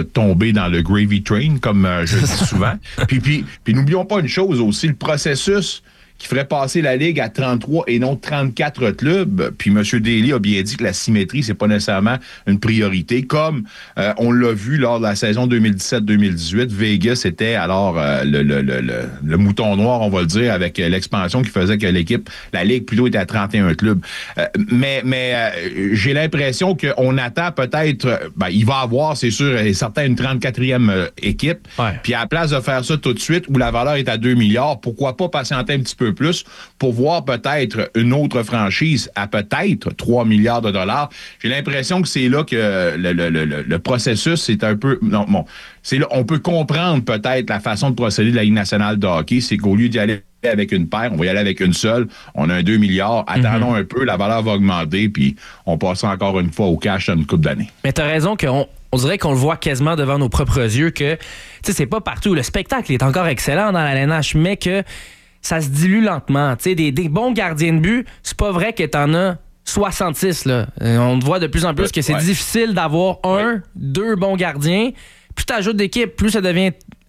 tomber dans le gravy train, comme je dis souvent. Puis n'oublions pas une chose aussi, le processus qui ferait passer la Ligue à 33 et non 34 clubs. Puis M. Daly a bien dit que la symétrie, c'est pas nécessairement une priorité. Comme on l'a vu lors de la saison 2017-2018, Vegas était alors le mouton noir, on va le dire, avec l'expansion qui faisait que la Ligue plutôt était à 31 clubs. Mais j'ai l'impression qu'on attend peut-être, il va avoir, c'est sûr et certain, une 34e équipe. Ouais. Puis à la place de faire ça tout de suite, où la valeur est à 2 milliards, pourquoi pas patienter un petit peu plus pour voir peut-être une autre franchise à peut-être 3 milliards de dollars. J'ai l'impression que c'est là que le processus c'est un peu... Non, bon, c'est là, on peut comprendre peut-être la façon de procéder de la Ligue nationale de hockey, c'est qu'au lieu d'y aller avec une paire, on va y aller avec une seule. On a un 2 milliards. Attendons un peu, la valeur va augmenter, puis on passera encore une fois au cash dans une couple d'années. Mais t'as raison qu'on dirait qu'on le voit quasiment devant nos propres yeux que, tu sais, c'est pas partout. Le spectacle est encore excellent dans la LNH, mais que ça se dilue lentement. Tu sais, des bons gardiens de but, c'est pas vrai que t'en as 66, là. On voit de plus en plus que c'est difficile d'avoir deux bons gardiens. Plus t'ajoutes d'équipe, plus ça devient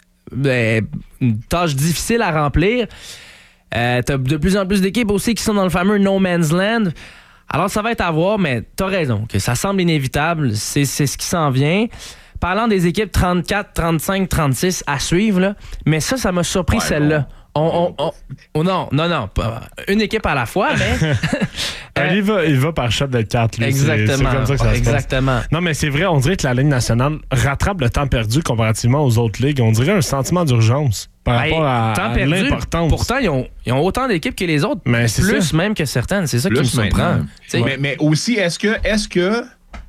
une tâche difficile à remplir. T'as de plus en plus d'équipes aussi qui sont dans le fameux no man's land. Alors, ça va être à voir, mais t'as raison, que ça semble inévitable. C'est ce qui s'en vient. Parlant des équipes 34, 35, 36 à suivre, là, mais ça m'a surpris, celle-là. Non, une équipe à la fois, mais... il va par shot de 4. Lui. Exactement. C'est comme ça que ça se passe. Non, mais c'est vrai, on dirait que la Ligue nationale rattrape le temps perdu comparativement aux autres ligues. On dirait un sentiment d'urgence par rapport à l'importance. Pourtant, ils ont autant d'équipes que les autres. Mais c'est plus ça. Même que certaines. C'est ça qui me surprend. Mais aussi, est-ce que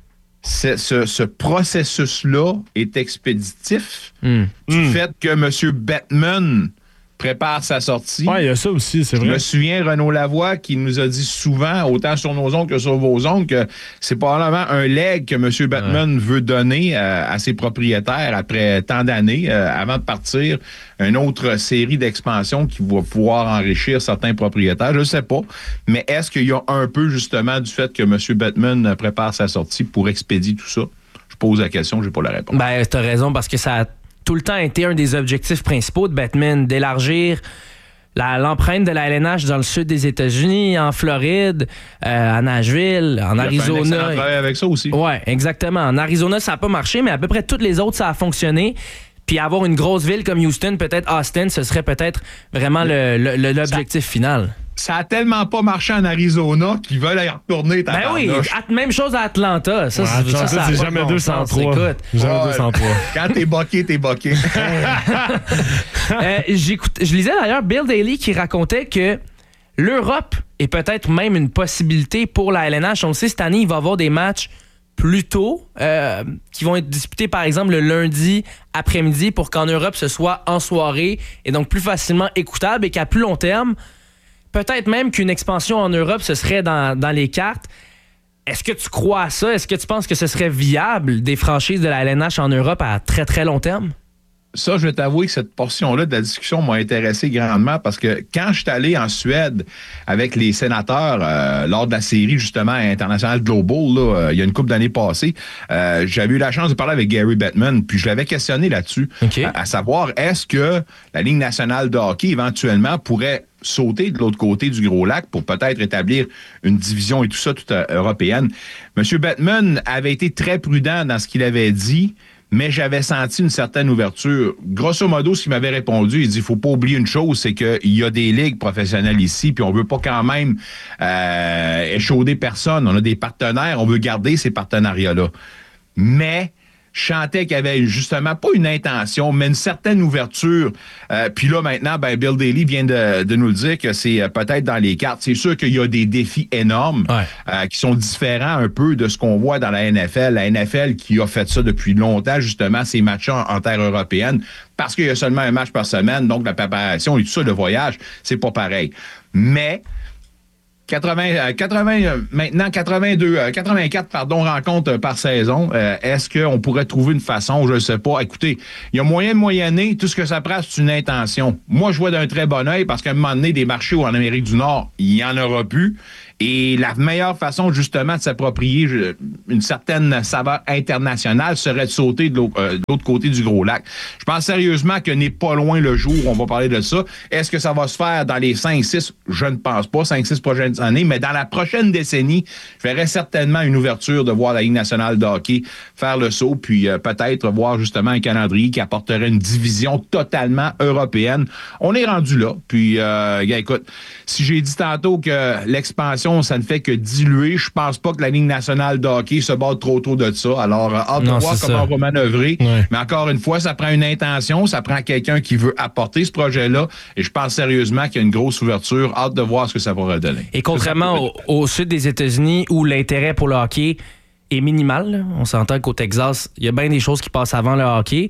ce processus-là est expéditif du fait que M. Bettman prépare sa sortie. Oui, il y a ça aussi, c'est vrai. Je me souviens, Renaud Lavoie, qui nous a dit souvent, autant sur nos ondes que sur vos ondes, que c'est probablement un leg que M. Bettman veut donner à ses propriétaires après tant d'années, avant de partir, une autre série d'expansions qui va pouvoir enrichir certains propriétaires. Je ne sais pas. Mais est-ce qu'il y a un peu, justement, du fait que M. Bettman prépare sa sortie pour expédier tout ça? Je pose la question, je n'ai pas la réponse. Ben, tu as raison, parce que ça a tout le temps été un des objectifs principaux de Bettman, d'élargir l'empreinte de la LNH dans le sud des États-Unis, en Floride, à Nashville, en Arizona. Il a fait un travail avec ça aussi. Oui, exactement. En Arizona, ça n'a pas marché, mais à peu près toutes les autres, ça a fonctionné. Puis avoir une grosse ville comme Houston, peut-être Austin, ce serait peut-être vraiment l'objectif final. Ça a tellement pas marché en Arizona qu'ils veulent y retourner. Ben oui, même chose à Atlanta. Ça, c'est jamais 203. Jamais 203. Quand t'es boqué, t'es boqué. Je lisais d'ailleurs Bill Daly qui racontait que l'Europe est peut-être même une possibilité pour la LNH. On le sait, cette année, il va y avoir des matchs plus tôt qui vont être disputés, par exemple, le lundi après-midi pour qu'en Europe, ce soit en soirée et donc plus facilement écoutable et qu'à plus long terme, peut-être même qu'une expansion en Europe, ce serait dans les cartes. Est-ce que tu crois à ça? Est-ce que tu penses que ce serait viable des franchises de la LNH en Europe à très, très long terme? Ça, je vais t'avouer que cette portion-là de la discussion m'a intéressé grandement parce que quand je suis allé en Suède avec les sénateurs lors de la série, justement, internationale Global, là, il y a une couple d'années passées, j'avais eu la chance de parler avec Gary Bettman, puis je l'avais questionné là-dessus, à savoir, est-ce que la Ligue nationale de hockey, éventuellement, pourrait sauter de l'autre côté du Gros Lac pour peut-être établir une division et tout ça, toute européenne. M. Bettman avait été très prudent dans ce qu'il avait dit, mais j'avais senti une certaine ouverture. Grosso modo, ce qu'il m'avait répondu, il dit, il faut pas oublier une chose, c'est qu'il y a des ligues professionnelles ici, puis on veut pas quand même échauder personne. On a des partenaires, on veut garder ces partenariats-là. Mais je sentais qu'il y avait justement pas une intention, mais une certaine ouverture. Puis là, maintenant, Bill Daly vient de nous le dire que c'est peut-être dans les cartes. C'est sûr qu'il y a des défis énormes qui sont différents un peu de ce qu'on voit dans la NFL. La NFL qui a fait ça depuis longtemps, justement, ces matchs en terre européenne, parce qu'il y a seulement un match par semaine, donc la préparation et tout ça, le voyage, c'est pas pareil. Mais 84 rencontres par saison. Est-ce qu'on pourrait trouver une façon? Je ne sais pas. Écoutez, il y a moyen de moyenner. Tout ce que ça prend, c'est une intention. Moi, je vois d'un très bon œil parce qu'à un moment donné, des marchés en Amérique du Nord, il n'y en aura plus. Et la meilleure façon, justement, de s'approprier une certaine saveur internationale serait de sauter de l'autre côté du gros lac. Je pense sérieusement que n'est pas loin le jour où on va parler de ça. Est-ce que ça va se faire dans les 5-6? Je ne pense pas, 5-6 prochaines années, mais dans la prochaine décennie, je verrais certainement une ouverture de voir la Ligue nationale de hockey faire le saut, puis peut-être voir justement un calendrier qui apporterait une division totalement européenne. On est rendu là, puis écoute, si j'ai dit tantôt que l'expansion, ça ne fait que diluer, je pense pas que la Ligue nationale de hockey se batte trop tôt de ça. Alors, hâte de voir comment on va manœuvrer. Ouais. Mais encore une fois, ça prend une intention, ça prend quelqu'un qui veut apporter ce projet-là, et je pense sérieusement qu'il y a une grosse ouverture. Hâte de voir ce que ça va redonner. Et contrairement au sud des États-Unis, où l'intérêt pour le hockey est minimal, là. On s'entend qu'au Texas, il y a bien des choses qui passent avant le hockey.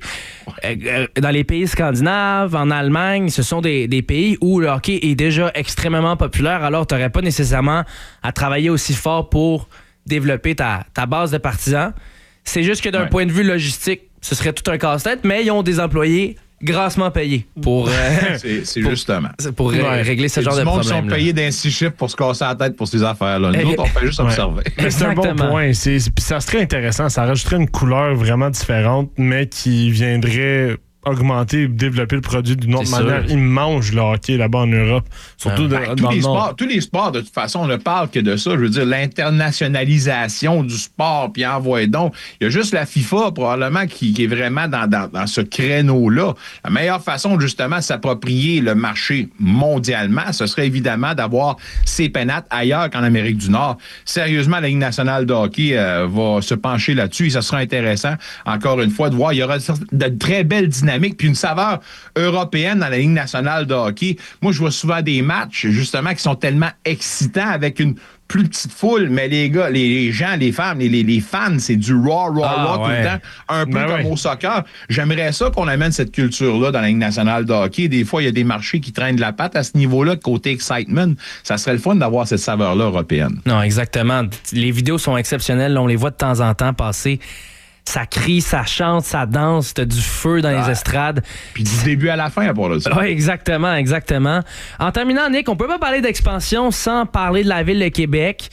Dans les pays scandinaves, en Allemagne, ce sont des pays où le hockey est déjà extrêmement populaire, alors tu n'aurais pas nécessairement à travailler aussi fort pour développer ta base de partisans. C'est juste que d'un point de vue logistique, ce serait tout un casse-tête, mais ils ont des employés grassement payés pour c'est justement pour régler ce genre de problème. Ils sont payés d'un 6 chiffres pour se casser la tête pour ces affaires-là. Nous autres, on fait juste observer. C'est un bon point. Ça serait intéressant. Ça rajouterait une couleur vraiment différente, mais qui viendrait augmenter et développer le produit d'une autre manière. Ils mangent le hockey là-bas en Europe. Surtout dans le Nord. Tous les sports, de toute façon, on ne parle que de ça. Je veux dire, l'internationalisation du sport, puis envoyez donc. Il y a juste la FIFA, probablement, qui est vraiment dans ce créneau-là. La meilleure façon, justement, de s'approprier le marché mondialement, ce serait évidemment d'avoir ces pénates ailleurs qu'en Amérique du Nord. Sérieusement, la Ligue nationale de hockey va se pencher là-dessus et ça sera intéressant, encore une fois, de voir. Il y aura de très belles dynamiques puis une saveur européenne dans la Ligue nationale de hockey. Moi, je vois souvent des matchs, justement, qui sont tellement excitants avec une plus petite foule, mais les gars, les gens, les femmes, les fans, c'est du raw tout le temps, un peu comme au soccer. J'aimerais ça qu'on amène cette culture-là dans la Ligue nationale de hockey. Des fois, il y a des marchés qui traînent de la patte à ce niveau-là, côté excitement. Ça serait le fun d'avoir cette saveur-là européenne. Non, exactement. Les vidéos sont exceptionnelles. On les voit de temps en temps passer. Ça crie, ça chante, ça danse, t'as du feu dans les estrades. Puis du début à la fin, à part de ça. Oui, exactement. En terminant, Nick, on peut pas parler d'expansion sans parler de la ville de Québec.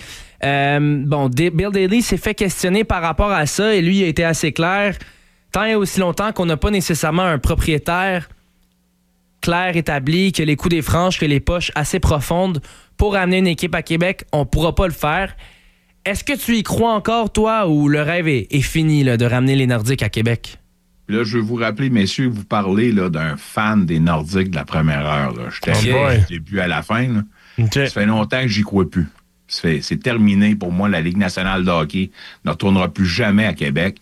Bill Daly s'est fait questionner par rapport à ça et lui, il a été assez clair. Tant et aussi longtemps qu'on n'a pas nécessairement un propriétaire clair, établi, que les coups des franges, que les poches assez profondes pour amener une équipe à Québec, on pourra pas le faire. Est-ce que tu y crois encore, toi, ou le rêve est fini là, de ramener les Nordiques à Québec? Là, je veux vous rappeler, messieurs, vous parlez là, d'un fan des Nordiques de la première heure. J'étais du début à la fin. Là. Okay. Ça fait longtemps que j'y crois plus. C'est terminé pour moi. La Ligue nationale de hockey ne retournera plus jamais à Québec.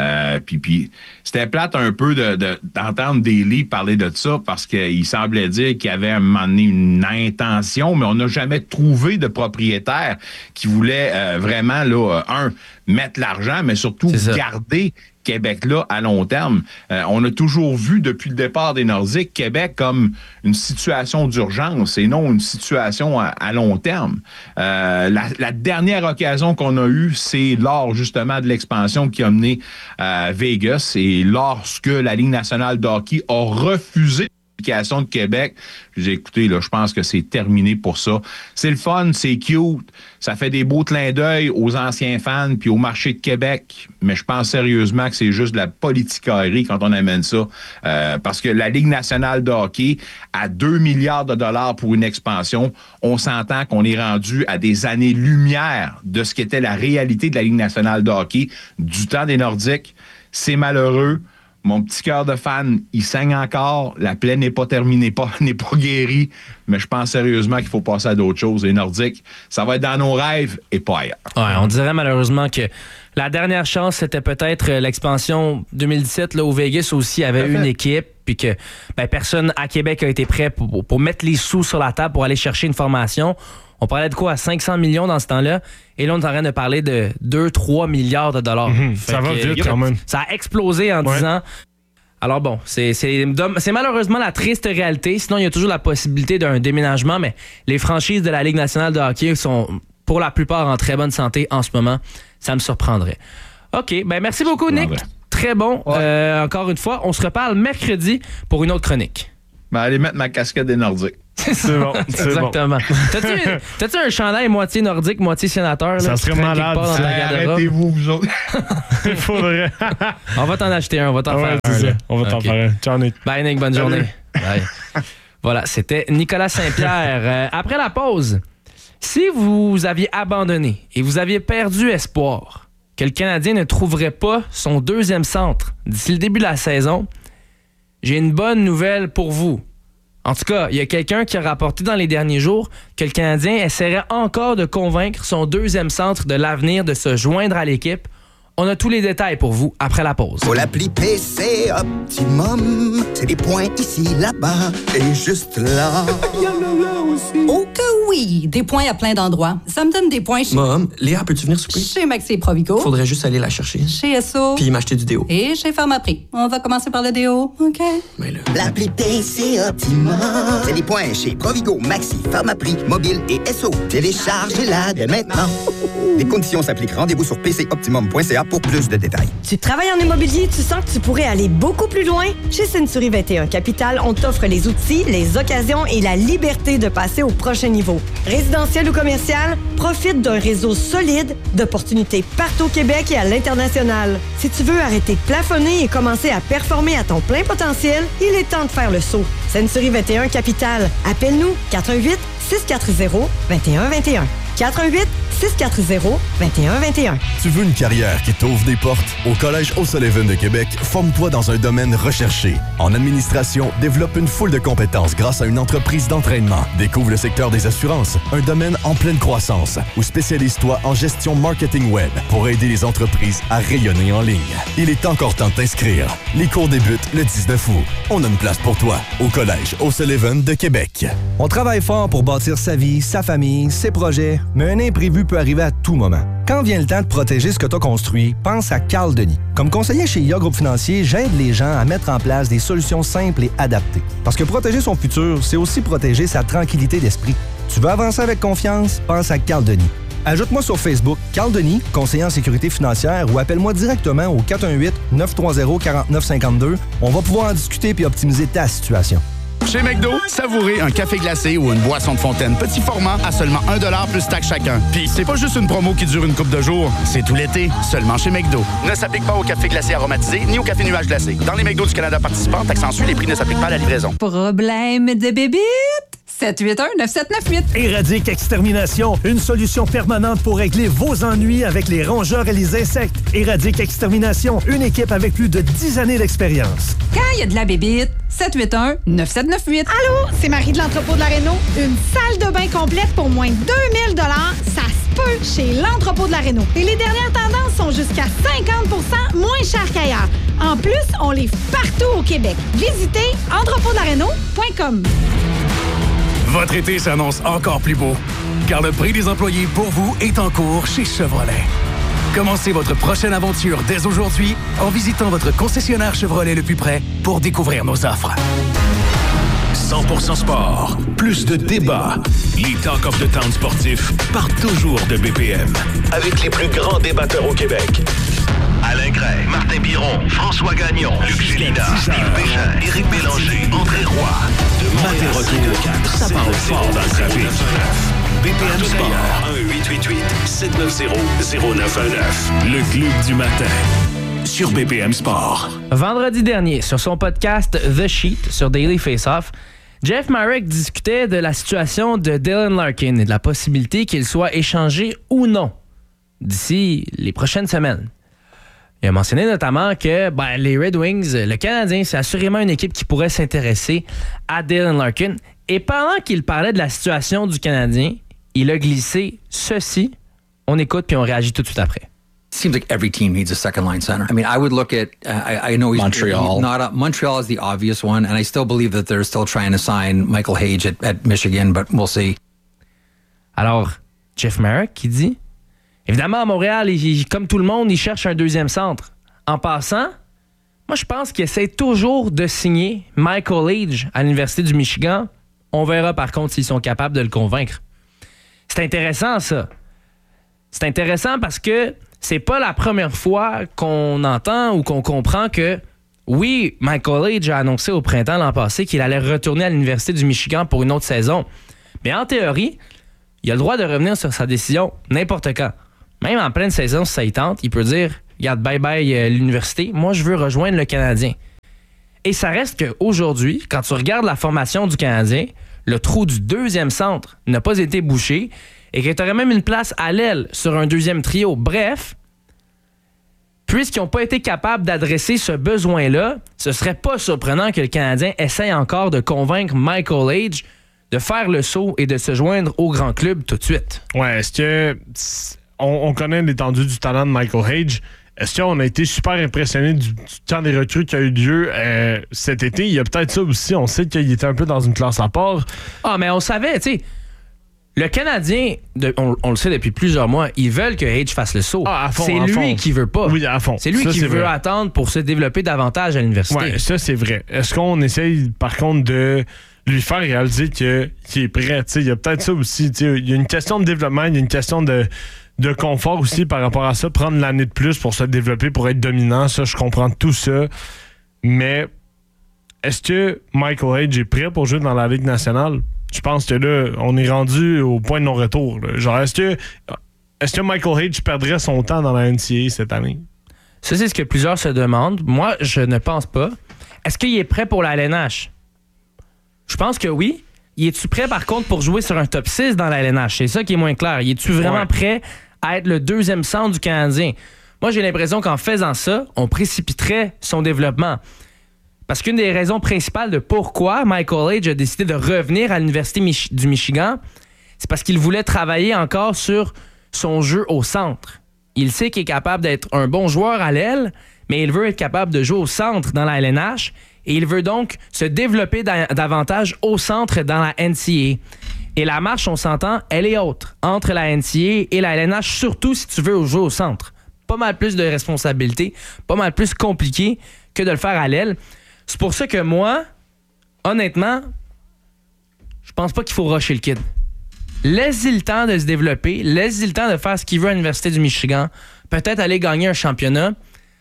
Puis c'était plate un peu d'entendre Daly parler de ça parce qu'il semblait dire qu'il y avait à un moment donné une intention, mais on n'a jamais trouvé de propriétaire qui voulait vraiment là, mettre l'argent, mais surtout garder Québec-là à long terme. On a toujours vu depuis le départ des Nordiques Québec comme une situation d'urgence et non une situation à long terme. La dernière occasion qu'on a eue, c'est lors justement de l'expansion qui a mené à Vegas et lorsque la Ligue nationale de hockey a refusé de Québec. J'ai écouté, là, je pense que c'est terminé pour ça. C'est le fun, c'est cute, ça fait des beaux clins d'œil aux anciens fans puis au marché de Québec, mais je pense sérieusement que c'est juste de la politicaillerie quand on amène ça, parce que la Ligue nationale de hockey, à 2 milliards de dollars pour une expansion, on s'entend qu'on est rendu à des années-lumière de ce qu'était la réalité de la Ligue nationale de hockey du temps des Nordiques. C'est malheureux. Mon petit cœur de fan, il saigne encore. La plaie n'est pas terminée, n'est pas guérie. Mais je pense sérieusement qu'il faut passer à d'autres choses. Les Nordiques, ça va être dans nos rêves et pas ailleurs. Ouais, on dirait malheureusement que la dernière chance, c'était peut-être l'expansion 2017, là, où Vegas aussi avait une équipe. Puis que personne à Québec a été prêt pour mettre les sous sur la table pour aller chercher une formation. On parlait de quoi? À 500 millions dans ce temps-là. Et là, on est en train de parler de 2-3 milliards de dollars. Ça va vite quand même. Ça a explosé en 10 ans. Alors bon, c'est malheureusement la triste réalité. Sinon, il y a toujours la possibilité d'un déménagement. Mais les franchises de la Ligue nationale de hockey sont pour la plupart en très bonne santé en ce moment. Ça me surprendrait. OK, merci beaucoup, Nick. Très bon. Encore une fois, on se reparle mercredi pour une autre chronique. Allez mettre ma casquette des Nordiques. C'est bon, c'est exactement. bon. T'as-tu un chandail moitié nordique, moitié sénateur? Là, ça serait malade. Arrêtez-vous, vous autres. Il faudrait. On va t'en acheter un, on va t'en faire un. On va t'en faire un. Ciao, Nick. Bye, Nick, bonne journée. Bye. Voilà, c'était Nicolas Saint-Pierre. Après la pause, si vous aviez abandonné et vous aviez perdu espoir que le Canadien ne trouverait pas son deuxième centre d'ici le début de la saison, j'ai une bonne nouvelle pour vous. En tout cas, il y a quelqu'un qui a rapporté dans les derniers jours que le Canadien essaierait encore de convaincre son deuxième centre de l'avenir de se joindre à l'équipe. On a tous les détails pour vous après la pause. Pour l'appli PC Optimum, c'est des points ici, là-bas et juste là. Il y en a là aussi. Oh que oui! Des points à plein d'endroits. Ça me donne des points chez... Mom, Léa, peux-tu venir souper? Chez Maxi et Provigo. Faudrait juste aller la chercher. Chez Esso. Puis m'acheter du déo. Et chez Pharmaprix. On va commencer par le déo, OK? Mais là... L'appli PC Optimum, c'est des points chez Provigo, Maxi, Pharmaprix, Mobile et Esso. Téléchargez-la dès maintenant. Les conditions s'appliquent. Rendez-vous sur pcoptimum.ca pour plus de détails. Tu travailles en immobilier, tu sens que tu pourrais aller beaucoup plus loin? Chez Century 21 Capital, on t'offre les outils, les occasions et la liberté de passer au prochain niveau. Résidentiel ou commercial, profite d'un réseau solide d'opportunités partout au Québec et à l'international. Si tu veux arrêter de plafonner et commencer à performer à ton plein potentiel, il est temps de faire le saut. Century 21 Capital. Appelle-nous 418-640-2121. 418-640-2121. Tu veux une carrière qui t'ouvre des portes? Au Collège O'Sullivan de Québec, forme-toi dans un domaine recherché. En administration, développe une foule de compétences grâce à une entreprise d'entraînement. Découvre le secteur des assurances, un domaine en pleine croissance. Ou spécialise-toi en gestion marketing web pour aider les entreprises à rayonner en ligne. Il est encore temps de t'inscrire. Les cours débutent le 19 août. On a une place pour toi au Collège O'Sullivan de Québec. On travaille fort pour bâtir sa vie, sa famille, ses projets, mais un imprévu peut arriver à tout moment. Quand vient le temps de protéger ce que tu as construit, pense à Carl Denis. Comme conseiller chez IA Groupe Financier, j'aide les gens à mettre en place des solutions simples et adaptées. Parce que protéger son futur, c'est aussi protéger sa tranquillité d'esprit. Tu veux avancer avec confiance? Pense à Carl Denis. Ajoute-moi sur Facebook, Carl Denis, conseiller en sécurité financière, ou appelle-moi directement au 418-930-4952. On va pouvoir en discuter puis optimiser ta situation. Chez McDo, savourez un café glacé ou une boisson de fontaine petit format à seulement 1$ plus taxe chacun. Puis c'est pas juste une promo qui dure une couple de jours, c'est tout l'été, seulement chez McDo. Ne s'applique pas au café glacé aromatisé ni au café nuage glacé. Dans les McDo du Canada participants, taxe en sus, les prix ne s'appliquent pas à la livraison. Problème de bébite? 781-9798. Éradique Extermination, une solution permanente pour régler vos ennuis avec les rongeurs et les insectes. Éradique Extermination, une équipe avec plus de 10 années d'expérience. Quand il y a de la bébite, 781-9798. Allô, c'est Marie de l'entrepôt de la Réno. Une salle de bain complète pour moins de 2000 $, ça se peut chez l'entrepôt de la Réno. Et les dernières tendances sont jusqu'à 50% moins chères qu'ailleurs. En plus, on livre partout au Québec. Visitez entrepôtdelaréno.com. Votre été s'annonce encore plus beau, car le prix des employés pour vous est en cours chez Chevrolet. Commencez votre prochaine aventure dès aujourd'hui en visitant votre concessionnaire Chevrolet le plus près pour découvrir nos offres. 100% sport, plus de débats. Les Talk of the Town sportifs partent toujours de BPM. Avec les plus grands débatteurs au Québec. Alain Gray, Martin Biron, François Gagnon, Luc Gélina, Yves Péchain, Éric Bélanger, André Roy. De Montréal, retour, ça parle fort dans le trafic. BPM Sport, 1-888-790-0919. Le club du matin, sur BPM Sport. Vendredi dernier, sur son podcast The Sheet, sur Daily Face-Off, Jeff Marek discutait de la situation de Dylan Larkin et de la possibilité qu'il soit échangé ou non d'ici les prochaines semaines. Il a mentionné notamment que les Red Wings, le Canadien, c'est assurément une équipe qui pourrait s'intéresser à Dylan Larkin. Et pendant qu'il parlait de la situation du Canadien, il a glissé ceci. On écoute puis on réagit tout de suite après. Seems like every team needs a second line center. I mean, I would look at, I know he's Montreal. Montreal is the obvious one, and I still believe that they're still trying to sign Michael Hage at Michigan, but we'll see. Alors, Jeff Marek qui dit, évidemment, à Montréal, comme tout le monde, il cherche un deuxième centre. En passant, moi, je pense qu'il essaie toujours de signer Michael Hage à l'Université du Michigan. On verra par contre s'ils sont capables de le convaincre. C'est intéressant, ça. C'est intéressant parce que c'est pas la première fois qu'on entend ou qu'on comprend que Oui, Michael Age a annoncé au printemps l'an passé qu'il allait retourner à l'Université du Michigan pour une autre saison. Mais en théorie, il a le droit de revenir sur sa décision n'importe quand. Même en pleine saison, si ça y tente, il peut dire « Regarde, bye-bye l'université, moi je veux rejoindre le Canadien ». Et ça reste qu'aujourd'hui, quand tu regardes la formation du Canadien, le trou du deuxième centre n'a pas été bouché et que tu aurais même une place à l'aile sur un deuxième trio. Bref, puisqu'ils n'ont pas été capables d'adresser ce besoin-là, ce serait pas surprenant que le Canadien essaye encore de convaincre Michael Age de faire le saut et de se joindre au grand club tout de suite. Ouais, est-ce que on connaît l'étendue du talent de Michael Age? Est-ce qu'on a été super impressionné du temps des recrues qui a eu lieu cet été? Il y a peut-être ça aussi. On sait qu'il était un peu dans une classe à part. Ah, mais on savait, tu sais. Le Canadien, on le sait depuis plusieurs mois, ils veulent que Age fasse le saut. Ah, à fond, c'est à lui fond. qui veut pas. Oui, à fond. C'est lui ça, qui c'est veut vrai. attendre pour se développer davantage à l'université. Ouais, ça, c'est vrai. Est-ce qu'on essaye, par contre, de lui faire réaliser qu'il est prêt? Il y a peut-être ça aussi. Il y a une question de développement, il y a une question de confort aussi par rapport à ça. Prendre l'année de plus pour se développer, pour être dominant, ça, je comprends tout ça. Mais est-ce que Michael Age est prêt pour jouer dans la Ligue nationale? Je pense que là, on est rendu au point de non-retour. Là. Genre, est-ce que Michael Age perdrait son temps dans la NCAA cette année? Ça, c'est ce que plusieurs se demandent. Moi, je ne pense pas. Est-ce qu'il est prêt pour la LNH? Je pense que oui. Y es-tu prêt, par contre, pour jouer sur un top 6 dans la LNH? C'est ça qui est moins clair. Y es-tu vraiment prêt à être le deuxième centre du Canadien? Moi, j'ai l'impression qu'en faisant ça, on précipiterait son développement. Parce qu'une des raisons principales de pourquoi Michael Age a décidé de revenir à l'Université du Michigan, c'est parce qu'il voulait travailler encore sur son jeu au centre. Il sait qu'il est capable d'être un bon joueur à l'aile, mais il veut être capable de jouer au centre dans la LNH et il veut donc se développer davantage au centre dans la NCAA. Et la marche, on s'entend, elle est haute entre la NCAA et la LNH, surtout si tu veux jouer au centre. Pas mal plus de responsabilités, pas mal plus compliqué que de le faire à l'aile. C'est pour ça que moi, honnêtement, je pense pas qu'il faut rusher le kid. Laisse-y le temps de se développer, laisse-y le temps de faire ce qu'il veut à l'Université du Michigan, peut-être aller gagner un championnat.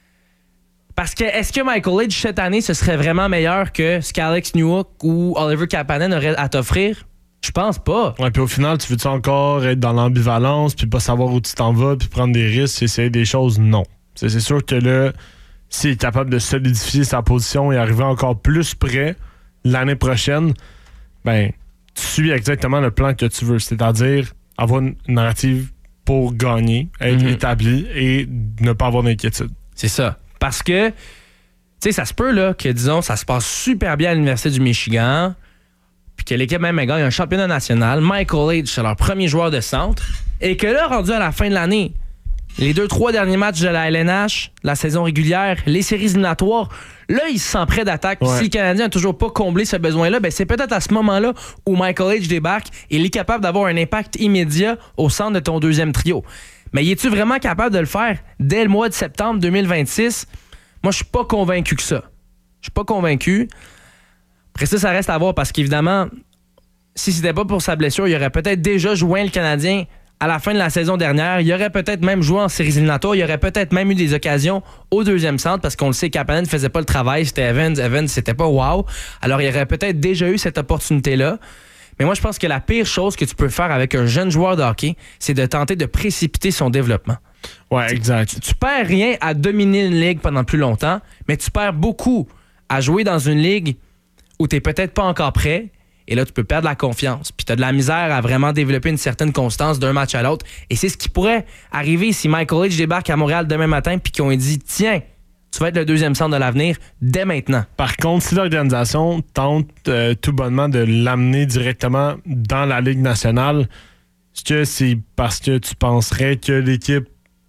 Parce que est-ce que Michael Age cette année, ce serait vraiment meilleur que ce qu'Alex Newhook ou Oliver Kapanen aurait à t'offrir? Je pense pas. Ouais, puis au final, tu veux-tu encore être dans l'ambivalence, puis pas savoir où tu t'en vas, puis prendre des risques, essayer des choses? Non. C'est sûr que là, s'il est capable de solidifier sa position et arriver encore plus près l'année prochaine, ben, tu suis exactement le plan que tu veux, c'est-à-dire avoir une narrative pour gagner, être établi et ne pas avoir d'inquiétude. C'est ça. Parce que, tu sais, ça se peut là que, disons, ça se passe super bien à l'Université du Michigan, puis que l'équipe même gagne un championnat national, Michael Age, c'est leur premier joueur de centre, et que là, rendu à la fin de l'année, les 2-3 derniers matchs de la LNH, la saison régulière, les séries éliminatoires, là, il se sent prêt d'attaque. Ouais. Si le Canadien n'a toujours pas comblé ce besoin-là, ben c'est peut-être à ce moment-là où Michael Age débarque et il est capable d'avoir un impact immédiat au centre de ton deuxième trio. Mais es-tu vraiment capable de le faire dès le mois de septembre 2026? Moi, je suis pas convaincu que ça. Je suis pas convaincu. Après ça reste à voir parce qu'évidemment, si c'était pas pour sa blessure, il aurait peut-être déjà joint le Canadien à la fin de la saison dernière. Il aurait peut-être même joué en séries éliminatoires. Il aurait peut-être même eu des occasions au deuxième centre parce qu'on le sait, Kapanen ne faisait pas le travail. C'était Evans. Evans, c'était pas wow. Alors, il aurait peut-être déjà eu cette opportunité-là. Mais moi, je pense que la pire chose que tu peux faire avec un jeune joueur de hockey, c'est de tenter de précipiter son développement. Ouais, exact. Tu perds rien à dominer une ligue pendant plus longtemps, mais tu perds beaucoup à jouer dans une ligue où tu n'es peut-être pas encore prêt. Et là, tu peux perdre la confiance. Puis tu as de la misère à vraiment développer une certaine constance d'un match à l'autre. Et c'est ce qui pourrait arriver si Michael Age débarque à Montréal demain matin puis qu'ils ont dit « Tiens, tu vas être le deuxième centre de l'avenir dès maintenant. » Par contre, si l'organisation tente tout bonnement de l'amener directement dans la Ligue nationale, est-ce que c'est parce que tu penserais que l'équipe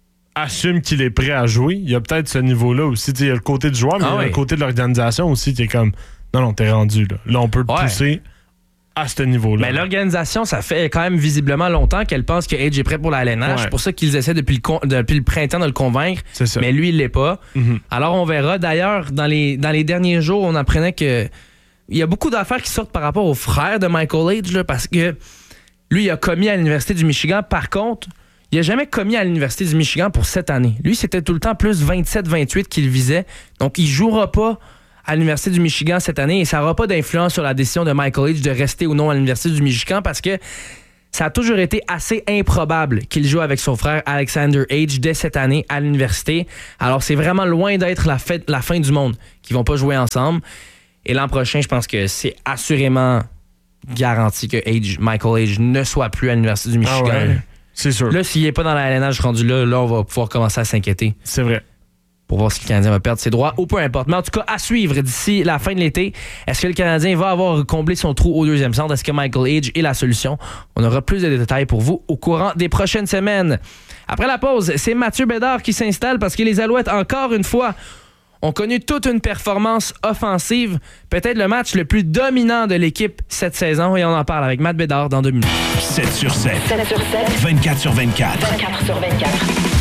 assume qu'il est prêt à jouer? Il y a peut-être ce niveau-là aussi. Il y a le côté du joueur, mais il y a le côté de l'organisation aussi qui est comme « Non, t'es rendu. Là, on peut te pousser à ce niveau-là. » Mais l'organisation, ça fait quand même visiblement longtemps qu'elle pense que Age est prêt pour la LNH. C'est pour ça qu'ils essaient depuis le printemps de le convaincre. C'est ça. Mais lui, il l'est pas. Alors, on verra. D'ailleurs, dans les derniers jours, on apprenait que il y a beaucoup d'affaires qui sortent par rapport au frère de Michael Age, là, parce que lui, il a commis à l'Université du Michigan. Par contre, il n'a jamais commis à l'Université du Michigan pour cette année. Lui, c'était tout le temps plus 27-28 qu'il visait. Donc, il ne jouera pas à l'Université du Michigan cette année et ça n'aura pas d'influence sur la décision de Michael H. de rester ou non à l'Université du Michigan parce que ça a toujours été assez improbable qu'il joue avec son frère Alexander H. dès cette année à l'université. Alors, c'est vraiment loin d'être la fin du monde qu'ils vont pas jouer ensemble. Et l'an prochain, je pense que c'est assurément garanti que Michael H. ne soit plus à l'Université du Michigan. Ah ouais, c'est sûr. Là, s'il n'est pas dans la LNH rendu là, on va pouvoir commencer à s'inquiéter. C'est vrai. Pour voir si le Canadien va perdre ses droits ou peu importe. Mais en tout cas, à suivre d'ici la fin de l'été, est-ce que le Canadien va avoir comblé son trou au deuxième centre? Est-ce que Michael H. est la solution? On aura plus de détails pour vous au courant des prochaines semaines. Après la pause, c'est Mathieu Bédard qui s'installe parce que les Alouettes, encore une fois, ont connu toute une performance offensive. Peut-être le match le plus dominant de l'équipe cette saison. Et on en parle avec Matt Bédard dans 2 minutes. 7 sur 7. 7 sur 7. 24 sur 24. 24 sur 24.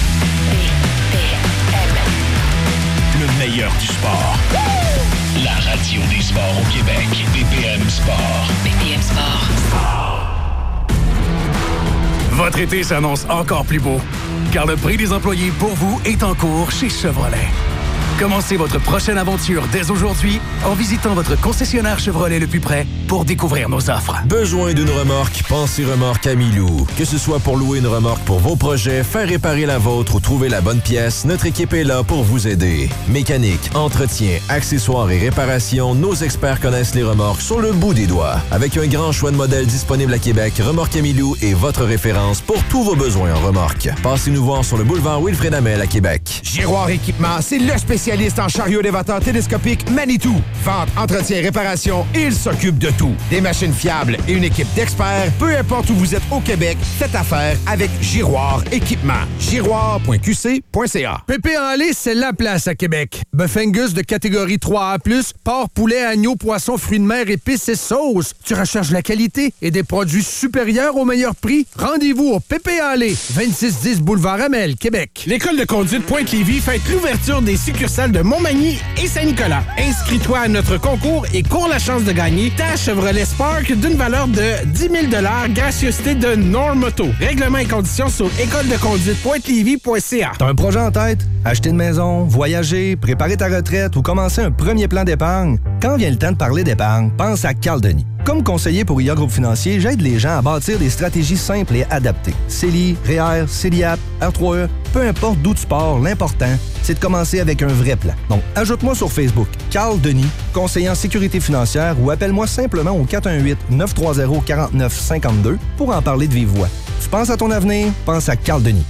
Le meilleur du sport. La radio des sports au Québec. BPM Sport. BPM Sport. Votre été s'annonce encore plus beau, car le prix des employés pour vous est en cours chez Chevrolet. Commencez votre prochaine aventure dès aujourd'hui en visitant votre concessionnaire Chevrolet le plus près pour découvrir nos offres. Besoin d'une remorque? Pensez Remorque Amilou. Que ce soit pour louer une remorque pour vos projets, faire réparer la vôtre ou trouver la bonne pièce, notre équipe est là pour vous aider. Mécanique, entretien, accessoires et réparation, nos experts connaissent les remorques sur le bout des doigts. Avec un grand choix de modèles disponibles à Québec, Remorque Amilou est votre référence pour tous vos besoins en remorque. Passez nous voir sur le boulevard Wilfrid Hamel à Québec. Giroir Équipement, c'est le spécialiste en chariot élévateur télescopique Manitou. Vente, entretien, réparation, il s'occupe de tout. Des machines fiables et une équipe d'experts, peu importe où vous êtes au Québec, faites affaire avec Giroir Équipement. Giroir.qc.ca. Pépé en lait, c'est la place à Québec. Bœuf Angus de catégorie 3A+, porc, poulet, agneau, poisson, fruits de mer, épices et sauces. Tu recherches la qualité et des produits supérieurs au meilleur prix? Rendez-vous au Pépé en lait, 2610 Boulevard Hamel, Québec. L'école de conduite Pointe-Lévis fête l'ouverture des succursales de Montmagny et Saint-Nicolas. Inscris-toi à notre concours et cours la chance de gagner ta Chevrolet Spark d'une valeur de 10 000 $, gracieuseté de Normoto. Règlements et conditions sur écoledeconduite.lévis.ca. T'as un projet en tête? Acheter une maison, voyager, préparer ta retraite ou commencer un premier plan d'épargne? Quand vient le temps de parler d'épargne, pense à Carl Denis. Comme conseiller pour IA Groupe Financier, j'aide les gens à bâtir des stratégies simples et adaptées. CELI, REER, CELIAP, R3E, peu importe d'où tu pars, l'important, c'est de commencer avec un vrai plan. Donc, ajoute-moi sur Facebook, Carl Denis, conseiller en sécurité financière, ou appelle-moi simplement au 418-930-4952 pour en parler de vive voix. Tu penses à ton avenir? Pense à Carl Denis.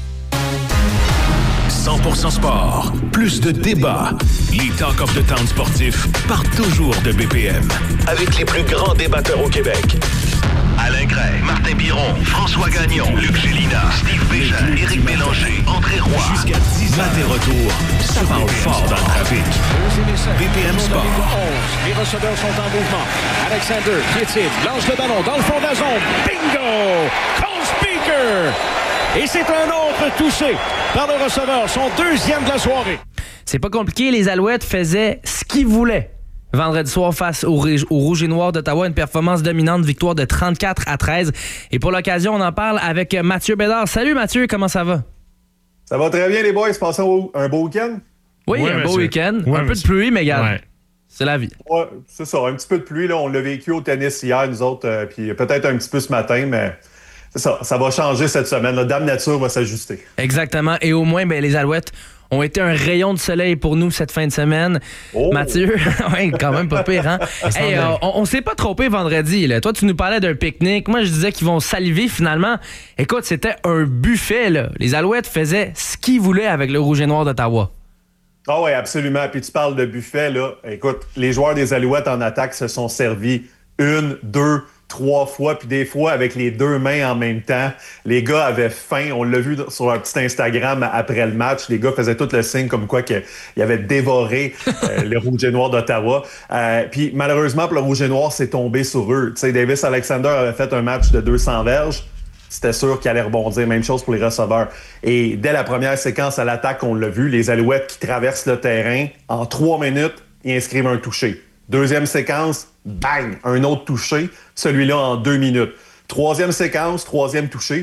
100% sport. Plus de débats. Les Talk of the Town sportifs partent toujours de BPM. Avec les plus grands débatteurs au Québec. Alain Gray, Martin Biron, François Gagnon, Luc Gélina, Steve Bégin, Éric Mélanger, André Roy. Jusqu'à 10 ans. Matin retour, ça parle fort dans le trafic. BPM Sport. Les receveurs sont en mouvement. Alexander, piétine, lance le ballon dans le fond de la zone. Bingo! Cole Speaker! Et c'est un autre touché par le receveur, son deuxième de la soirée. C'est pas compliqué, les Alouettes faisaient ce qu'ils voulaient. Vendredi soir face au Rouge et Noir d'Ottawa, une performance dominante, victoire de 34-13. Et pour l'occasion, on en parle avec Mathieu Bédard. Salut Mathieu, comment ça va? Ça va très bien les boys, passez un beau week-end? Oui, un beau week-end. Un peu de pluie, mais regarde, c'est la vie. Ouais, c'est ça, un petit peu de pluie. Là, on l'a vécu au tennis hier, nous autres, puis peut-être un petit peu ce matin, mais... C'est ça va changer cette semaine. La Dame Nature va s'ajuster. Exactement. Et au moins, les Alouettes ont été un rayon de soleil pour nous cette fin de semaine. Oh. Mathieu, ouais, quand même pas pire, hein? Hey, on s'est pas trompé vendredi. Là. Toi, tu nous parlais d'un pique-nique. Moi, je disais qu'ils vont saliver finalement. Écoute, c'était un buffet. Là. Les Alouettes faisaient ce qu'ils voulaient avec le Rouge et Noir d'Ottawa. Ah oui, absolument. Puis tu parles de buffet. Là. Écoute, les joueurs des Alouettes en attaque se sont servis 1, 2, 3 fois, puis des fois avec les 2 mains en même temps. Les gars avaient faim. On l'a vu sur leur petit Instagram après le match. Les gars faisaient tout le signe comme quoi qu'ils avaient dévoré le Rouge et Noir d'Ottawa. Puis malheureusement, pour le Rouge et Noir, c'est tombé sur eux. Tu sais, Davis Alexander avait fait un match de 200 verges. C'était sûr qu'il allait rebondir. Même chose pour les receveurs. Et dès la première séquence à l'attaque, on l'a vu, les Alouettes qui traversent le terrain, en 3 minutes, ils inscrivent un touché. Deuxième séquence, bang, un autre touché, celui-là en 2 minutes. Troisième séquence, troisième touché.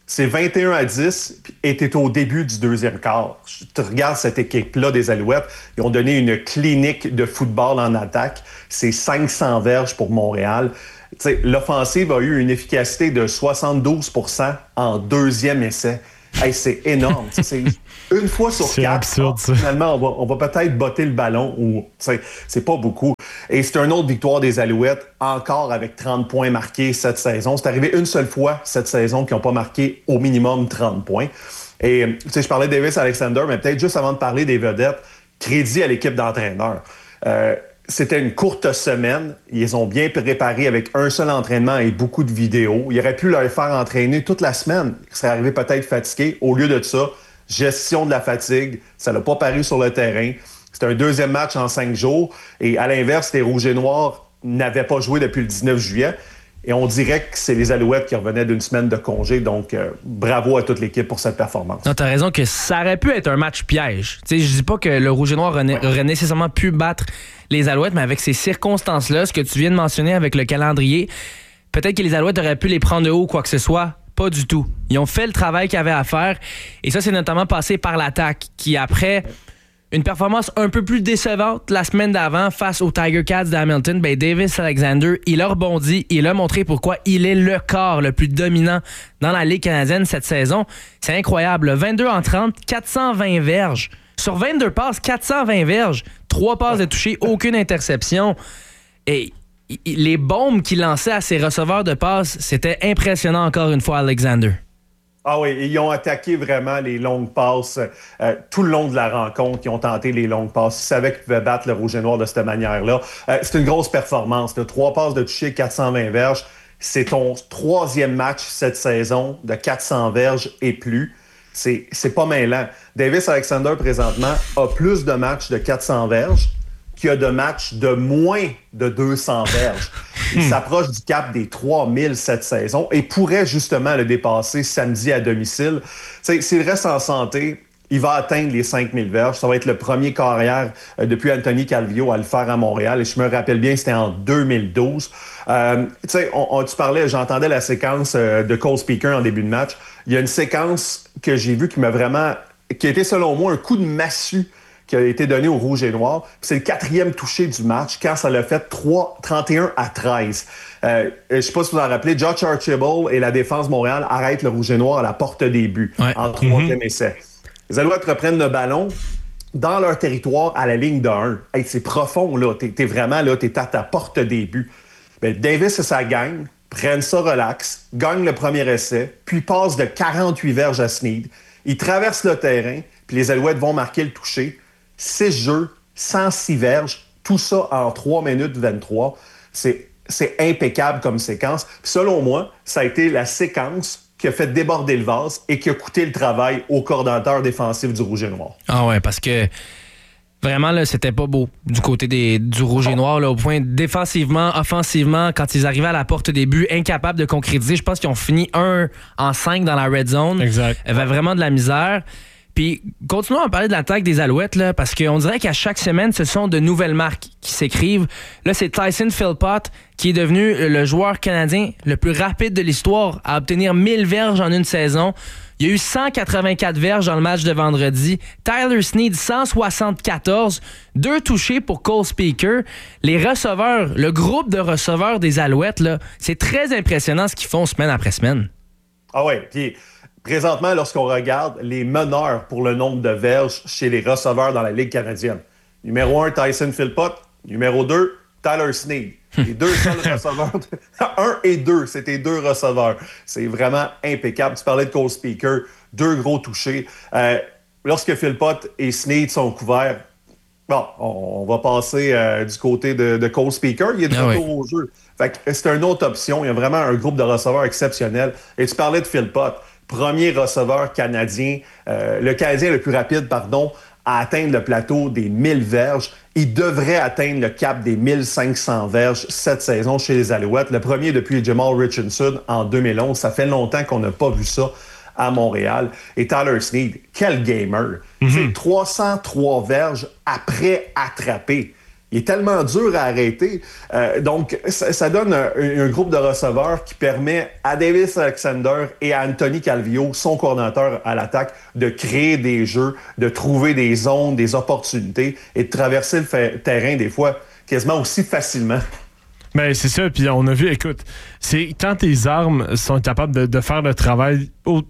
C'est 21-10 et t'es au début du deuxième quart. Tu regardes cette équipe-là des Alouettes, ils ont donné une clinique de football en attaque. C'est 500 verges pour Montréal. T'sais, l'offensive a eu une efficacité de 72% en deuxième essai. Hey, c'est énorme. C'est une fois sur 4. Absurde, ça. Finalement, on va peut-être botter le ballon. Ou c'est pas beaucoup. Et c'est une autre victoire des Alouettes, encore avec 30 points marqués cette saison. C'est arrivé une seule fois cette saison qu'ils n'ont pas marqué au minimum 30 points. Et je parlais de Davis Alexander, mais peut-être juste avant de parler des vedettes, crédit à l'équipe d'entraîneurs. C'était une courte semaine. Ils ont bien préparé avec un seul entraînement et beaucoup de vidéos. Ils auraient pu leur faire entraîner toute la semaine. Ils seraient arrivés peut-être fatigués. Au lieu de ça, gestion de la fatigue. Ça n'a pas paru sur le terrain. C'était un deuxième match en 5 jours. Et à l'inverse, les Rouges et Noirs n'avaient pas joué depuis le 19 juillet. Et on dirait que c'est les Alouettes qui revenaient d'une semaine de congé. Donc, bravo à toute l'équipe pour cette performance. Non, t'as raison que ça aurait pu être un match piège. Je dis pas que le Rouge et Noir aurait nécessairement pu battre les Alouettes, mais avec ces circonstances-là, ce que tu viens de mentionner avec le calendrier, peut-être que les Alouettes auraient pu les prendre de haut ou quoi que ce soit. Pas du tout. Ils ont fait le travail qu'ils avaient à faire. Et ça, c'est notamment passé par l'attaque, qui après une performance un peu plus décevante la semaine d'avant face aux Tiger Cats d'Hamilton, ben Davis Alexander, il a rebondi, il a montré pourquoi il est le corps le plus dominant dans la Ligue canadienne cette saison. C'est incroyable. 22 en 30, 420 verges. Sur 22 passes, 420 verges, 3 passes de toucher, aucune interception. Et les bombes qu'il lançait à ses receveurs de passes, c'était impressionnant encore une fois, Alexander. Ah oui, ils ont attaqué vraiment les longues passes tout le long de la rencontre. Ils ont tenté les longues passes. Ils savaient qu'ils pouvaient battre le Rouge et Noir de cette manière-là. C'est une grosse performance. 3 passes de toucher, 420 verges. C'est ton 3e match cette saison de 400 verges et plus. C'est pas mêlant. Davis Alexander, présentement, a plus de matchs de 400 verges qu'il y a de matchs de moins de 200 verges. Il s'approche du cap des 3000 cette saison et pourrait justement le dépasser samedi à domicile. S'il reste en santé, il va atteindre les 5000 verges. Ça va être le premier carrière depuis Anthony Calvillo à le faire à Montréal. Et je me rappelle bien, c'était en 2012. Tu parlais, j'entendais la séquence de Cole Speaker en début de match. Il y a une séquence que j'ai vue qui a été selon moi un coup de massue qui a été donné au Rouge et Noir. Puis c'est le 4e touché du match quand ça l'a fait 31-13. Je ne sais pas si vous en rappelez, Josh Archibald et la défense Montréal arrêtent le Rouge et Noir à la porte des buts en 3e essai. Les Alouettes reprennent le ballon dans leur territoire à la ligne de 1. Hey, c'est profond, là. T'es vraiment là, t'es à ta porte des buts. Ben, Davis et sa gang prennent ça relax, gagnent le premier essai, puis passent de 48 verges à Sneed. Ils traversent le terrain, puis les Alouettes vont marquer le toucher. 6 jeux, 106 verges, tout ça en 3 minutes 23. C'est impeccable comme séquence. Puis selon moi, ça a été la séquence qui a fait déborder le vase et qui a coûté le travail au coordonnateur défensif du Rouge et Noir. Ah ouais, parce que vraiment, là, c'était pas beau du côté du Rouge et Noir, là, au point défensivement, offensivement, quand ils arrivaient à la porte des buts, incapables de concrétiser. Je pense qu'ils ont fini 1 en 5 dans la red zone. Exact. Il y avait vraiment de la misère. Puis, continuons à parler de l'attaque des Alouettes, là, parce qu'on dirait qu'à chaque semaine, ce sont de nouvelles marques qui s'écrivent. Là, c'est Tyson Philpott qui est devenu le joueur canadien le plus rapide de l'histoire à obtenir 1000 verges en une saison. Il y a eu 184 verges dans le match de vendredi. Tyler Sneed, 174. 2 touchés pour Cole Speaker. Les receveurs, le groupe de receveurs des Alouettes, là, c'est très impressionnant ce qu'ils font semaine après semaine. Ah ouais, puis présentement, lorsqu'on regarde les meneurs pour le nombre de verges chez les receveurs dans la Ligue canadienne. Numéro 1, Tyson Philpott. Numéro 2, Tyler Sneed. Les 2 seuls receveurs. 1 et 2, c'était 2 receveurs. C'est vraiment impeccable. Tu parlais de Cole Speaker, 2 gros touchés. Lorsque Philpott et Sneed sont couverts, bon, on va passer du côté de Cole Speaker. Il est de retour au jeu. Fait que c'est une autre option. Il y a vraiment un groupe de receveurs exceptionnel. Et tu parlais de Philpott. Premier receveur canadien, le Canadien le plus rapide, à atteindre le plateau des 1000 verges. Il devrait atteindre le cap des 1500 verges cette saison chez les Alouettes. Le premier depuis Jamal Richardson en 2011. Ça fait longtemps qu'on n'a pas vu ça à Montréal. Et Tyler Sneed, quel gamer! C'est 303 verges après attraper. il est tellement dur à arrêter. Donc, ça donne un groupe de receveurs qui permet à Davis Alexander et à Anthony Calvillo, son coordinateur à l'attaque, de créer des jeux, de trouver des zones, des opportunités et de traverser le terrain des fois quasiment aussi facilement. Ben, c'est ça, puis on a vu, écoute, c'est quand tes armes sont capables de faire le travail,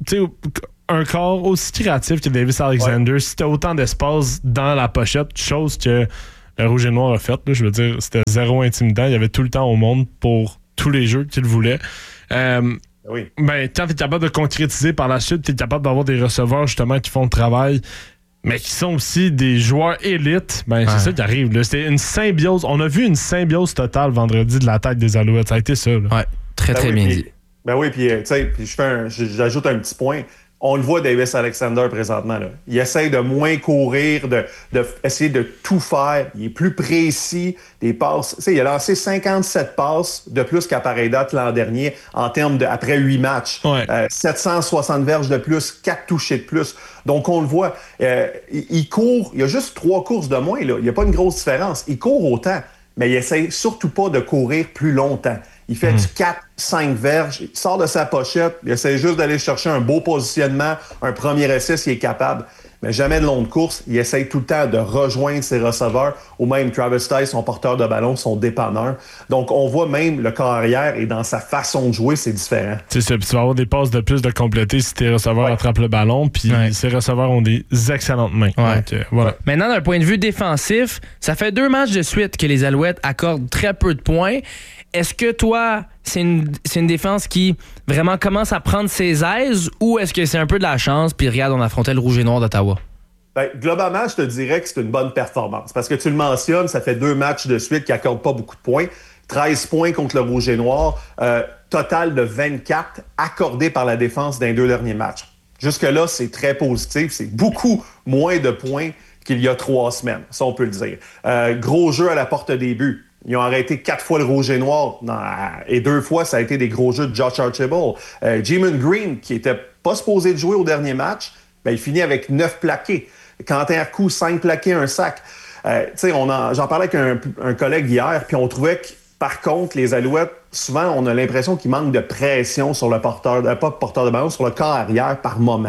un corps aussi créatif que Davis Alexander, si t'as autant d'espace dans la pochette, chose que le Rouge et Noir a fait, là, je veux dire, c'était zéro intimidant, il y avait tout le temps au monde pour tous les jeux qu'il voulait. Oui. Ben, quand t'es capable de concrétiser par la suite, t'es capable d'avoir des receveurs justement qui font le travail, mais qui sont aussi des joueurs élites, ben c'est ça qui arrive. Là. C'était une symbiose. On a vu une symbiose totale vendredi de l'attaque des Alouettes. Ça a été ça. Là. Ouais, très bien dit. Ben oui, puis tu sais, j'ajoute un petit point. On le voit, Davis Alexander, présentement. Là. Il essaie de moins courir, essayer de tout faire. Il est plus précis. Des passes. Tu sais, il a lancé 57 passes de plus qu'à pareille date l'an dernier en termes de après 8 matchs. Ouais. 760 verges de plus, 4 touchés de plus. Donc, on le voit. Il court. Il y a juste 3 courses de moins. Là. Il n'y a pas une grosse différence. Il court autant, mais il essaie surtout pas de courir plus longtemps. Il fait du 4-5 verges, il sort de sa pochette, il essaie juste d'aller chercher un beau positionnement, un premier essai s'il est capable. Mais jamais de longue course. Il essaie tout le temps de rejoindre ses receveurs, ou même Travis Tice, son porteur de ballon, son dépanneur. Donc, on voit même le corps arrière et dans sa façon de jouer, c'est différent. C'est ça. Puis tu vas avoir des passes de plus de compléter si tes receveurs attrapent le ballon. Puis ces receveurs ont des excellentes mains. Ouais. Donc, voilà. Maintenant, d'un point de vue défensif, ça fait 2 matchs de suite que les Alouettes accordent très peu de points. Est-ce que toi, c'est une défense qui vraiment commence à prendre ses aises ou est-ce que c'est un peu de la chance puis regarde, on affrontait le Rouge et Noir d'Ottawa? Ben, globalement, je te dirais que c'est une bonne performance. Parce que tu le mentionnes, ça fait 2 matchs de suite qui n'accordent pas beaucoup de points. 13 points contre le Rouge et Noir. Total de 24 accordés par la défense dans les 2 derniers matchs. Jusque-là, c'est très positif. C'est beaucoup moins de points qu'il y a 3 semaines. Ça, on peut le dire. Gros jeu à la porte des buts. Ils ont arrêté 4 fois le Rouge et Noir et 2 fois, ça a été des gros jeux de Josh Archibald. Jimon Green, qui était pas supposé de jouer au dernier match, ben, il finit avec 9 plaqués. Quentin Arcou, 5 plaqués, 1 sac. J'en parlais avec un collègue hier, puis on trouvait que, par contre, les Alouettes, souvent, on a l'impression qu'il manque de pression sur le porteur, pas porteur de ballon, sur le corps arrière par moment.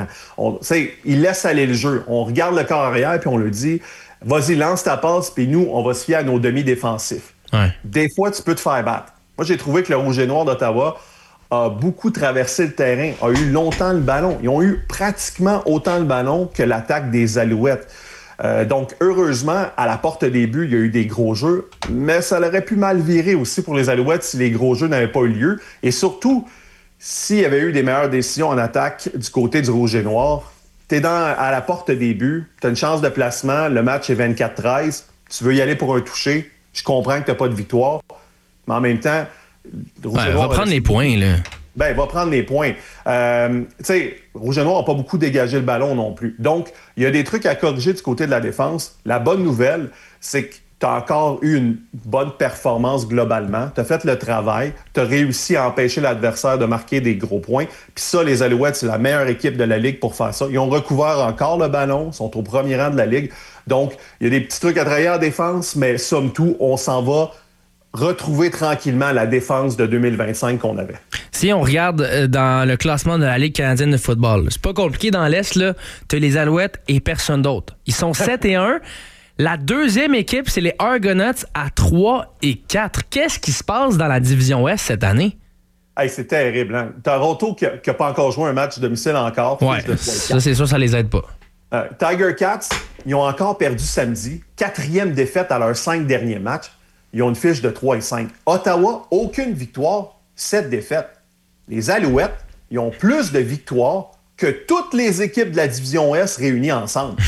Il laisse aller le jeu. On regarde le corps arrière, puis on lui dit, vas-y, lance ta passe, puis nous, on va se fier à nos demi-défensifs. Ouais. Des fois, tu peux te faire battre. Moi, j'ai trouvé que le Rouge et Noir d'Ottawa a beaucoup traversé le terrain, a eu longtemps le ballon. Ils ont eu pratiquement autant le ballon que l'attaque des Alouettes. Donc, heureusement, à la porte des buts, il y a eu des gros jeux, mais ça aurait pu mal virer aussi pour les Alouettes si les gros jeux n'avaient pas eu lieu. Et surtout, s'il y avait eu des meilleures décisions en attaque du côté du Rouge et Noir, t'es à la porte des buts, t'as une chance de placement, le match est 24-13, tu veux y aller pour un toucher, je comprends que t'as pas de victoire, mais en même temps... Il va prendre les points, là. Ben, il va prendre les points. Tu sais, Rouge et Noir n'a pas beaucoup dégagé le ballon non plus. Donc, il y a des trucs à corriger du côté de la défense. La bonne nouvelle, c'est que tu as encore eu une bonne performance globalement. Tu as fait le travail. Tu as réussi à empêcher l'adversaire de marquer des gros points. Puis ça, les Alouettes, c'est la meilleure équipe de la Ligue pour faire ça. Ils ont recouvert encore le ballon. Ils sont au premier rang de la Ligue. Donc, il y a des petits trucs à travailler en défense, mais somme toute, on s'en va retrouver tranquillement la défense de 2025 qu'on avait. Si on regarde dans le classement de la Ligue canadienne de football, c'est pas compliqué dans l'Est, là. T'as les Alouettes et personne d'autre. Ils sont 7-1. La deuxième équipe, c'est les Argonauts à 3-4. Qu'est-ce qui se passe dans la division Ouest cette année? Hey, c'est terrible. Hein? Toronto qui n'a pas encore joué un match de domicile encore. Ouais, ça c'est sûr, ça les aide pas. Tiger Cats, ils ont encore perdu samedi. 4e défaite à leurs 5 derniers matchs. Ils ont une fiche de 3-5. Ottawa, aucune victoire, 7 défaites. Les Alouettes, ils ont plus de victoires que toutes les équipes de la division Ouest réunies ensemble.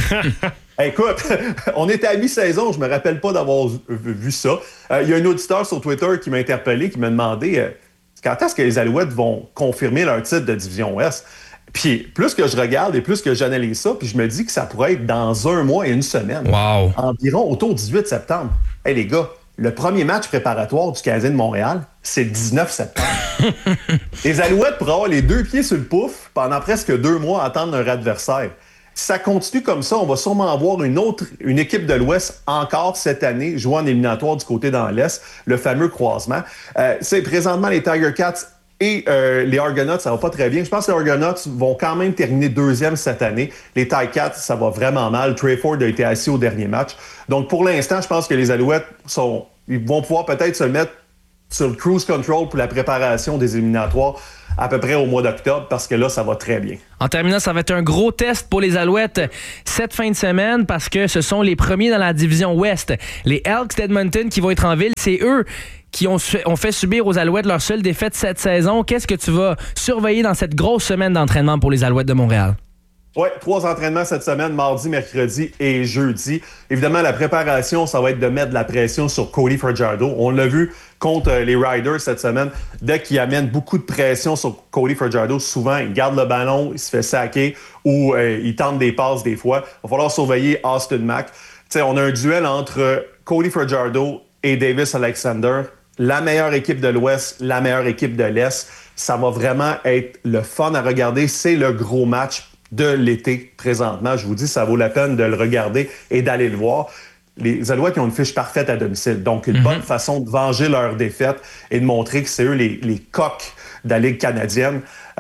Écoute, on était à mi-saison, je me rappelle pas d'avoir vu ça. Il y a un auditeur sur Twitter qui m'a interpellé, qui m'a demandé quand est-ce que les Alouettes vont confirmer leur titre de division Ouest. Puis plus que je regarde et plus que j'analyse ça, puis je me dis que ça pourrait être dans 1 mois et 1 semaine. Wow. Environ autour du 18 septembre. Hey les gars, le premier match préparatoire du Canadien de Montréal, c'est le 19 septembre. Les Alouettes pourraient avoir les 2 pieds sur le pouf pendant presque 2 mois à attendre leur adversaire. Si ça continue comme ça, on va sûrement avoir une équipe de l'Ouest encore cette année jouer en éliminatoire du côté dans l'Est, le fameux croisement. C'est présentement les Tiger Cats et les Argonauts, ça va pas très bien. Je pense que les Argonauts vont quand même terminer deuxième cette année. Les Tiger Cats, ça va vraiment mal. Trey Ford a été assis au dernier match. Donc pour l'instant, je pense que les Alouettes ils vont pouvoir peut-être se mettre sur le cruise control pour la préparation des éliminatoires à peu près au mois d'octobre, parce que là, ça va très bien. En terminant, ça va être un gros test pour les Alouettes cette fin de semaine, parce que ce sont les premiers dans la division Ouest. Les Elks d'Edmonton qui vont être en ville, c'est eux qui ont fait subir aux Alouettes leur seule défaite cette saison. Qu'est-ce que tu vas surveiller dans cette grosse semaine d'entraînement pour les Alouettes de Montréal? Oui, 3 entraînements cette semaine, mardi, mercredi et jeudi. Évidemment, la préparation, ça va être de mettre de la pression sur Cody Fajardo. On l'a vu contre les Riders cette semaine. Dès qu'il amène beaucoup de pression sur Cody Fajardo, souvent, il garde le ballon, il se fait saquer ou il tente des passes des fois. Il va falloir surveiller Austin Mack. T'sais, on a un duel entre Cody Fajardo et Davis Alexander. La meilleure équipe de l'Ouest, la meilleure équipe de l'Est. Ça va vraiment être le fun à regarder. C'est le gros match de l'été présentement. Je vous dis, ça vaut la peine de le regarder et d'aller le voir. Les Alouettes, ils ont une fiche parfaite à domicile. Donc, une bonne façon de venger leur défaite et de montrer que c'est eux les coqs de la Ligue canadienne.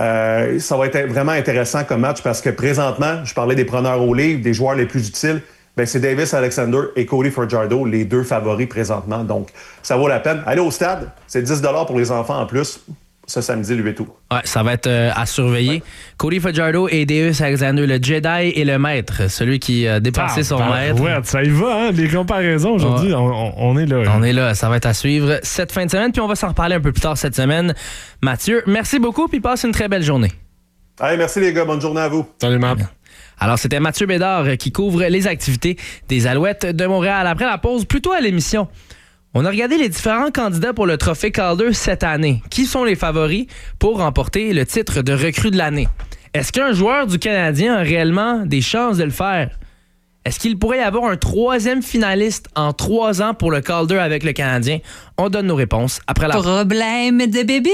Ça va être vraiment intéressant comme match parce que présentement, je parlais des preneurs au livre, des joueurs les plus utiles. Ben, c'est Davis Alexander et Cody Fajardo, les deux favoris présentement. Donc, ça vaut la peine. Allez au stade, c'est 10 $ pour les enfants en plus. Ce samedi, le 8 août. Ouais, ça va être à surveiller. Ouais. Cody Fajardo et Davis Alexander, le Jedi et le maître, celui qui a dépassé son maître. Ouais, ça y va, hein? Les comparaisons aujourd'hui, on est là. On est là, ça va être à suivre cette fin de semaine, puis on va s'en reparler un peu plus tard cette semaine. Mathieu, merci beaucoup, puis passe une très belle journée. Allez, merci les gars, bonne journée à vous. Salut, Matt. Alors, c'était Mathieu Bédard qui couvre les activités des Alouettes de Montréal. Après la pause, plutôt à l'émission, on a regardé les différents candidats pour le trophée Calder cette année. Qui sont les favoris pour remporter le titre de recrue de l'année? Est-ce qu'un joueur du Canadien a réellement des chances de le faire? Est-ce qu'il pourrait y avoir un 3e finaliste en 3 ans pour le Calder avec le Canadien? On donne nos réponses après la... Problème de bébite?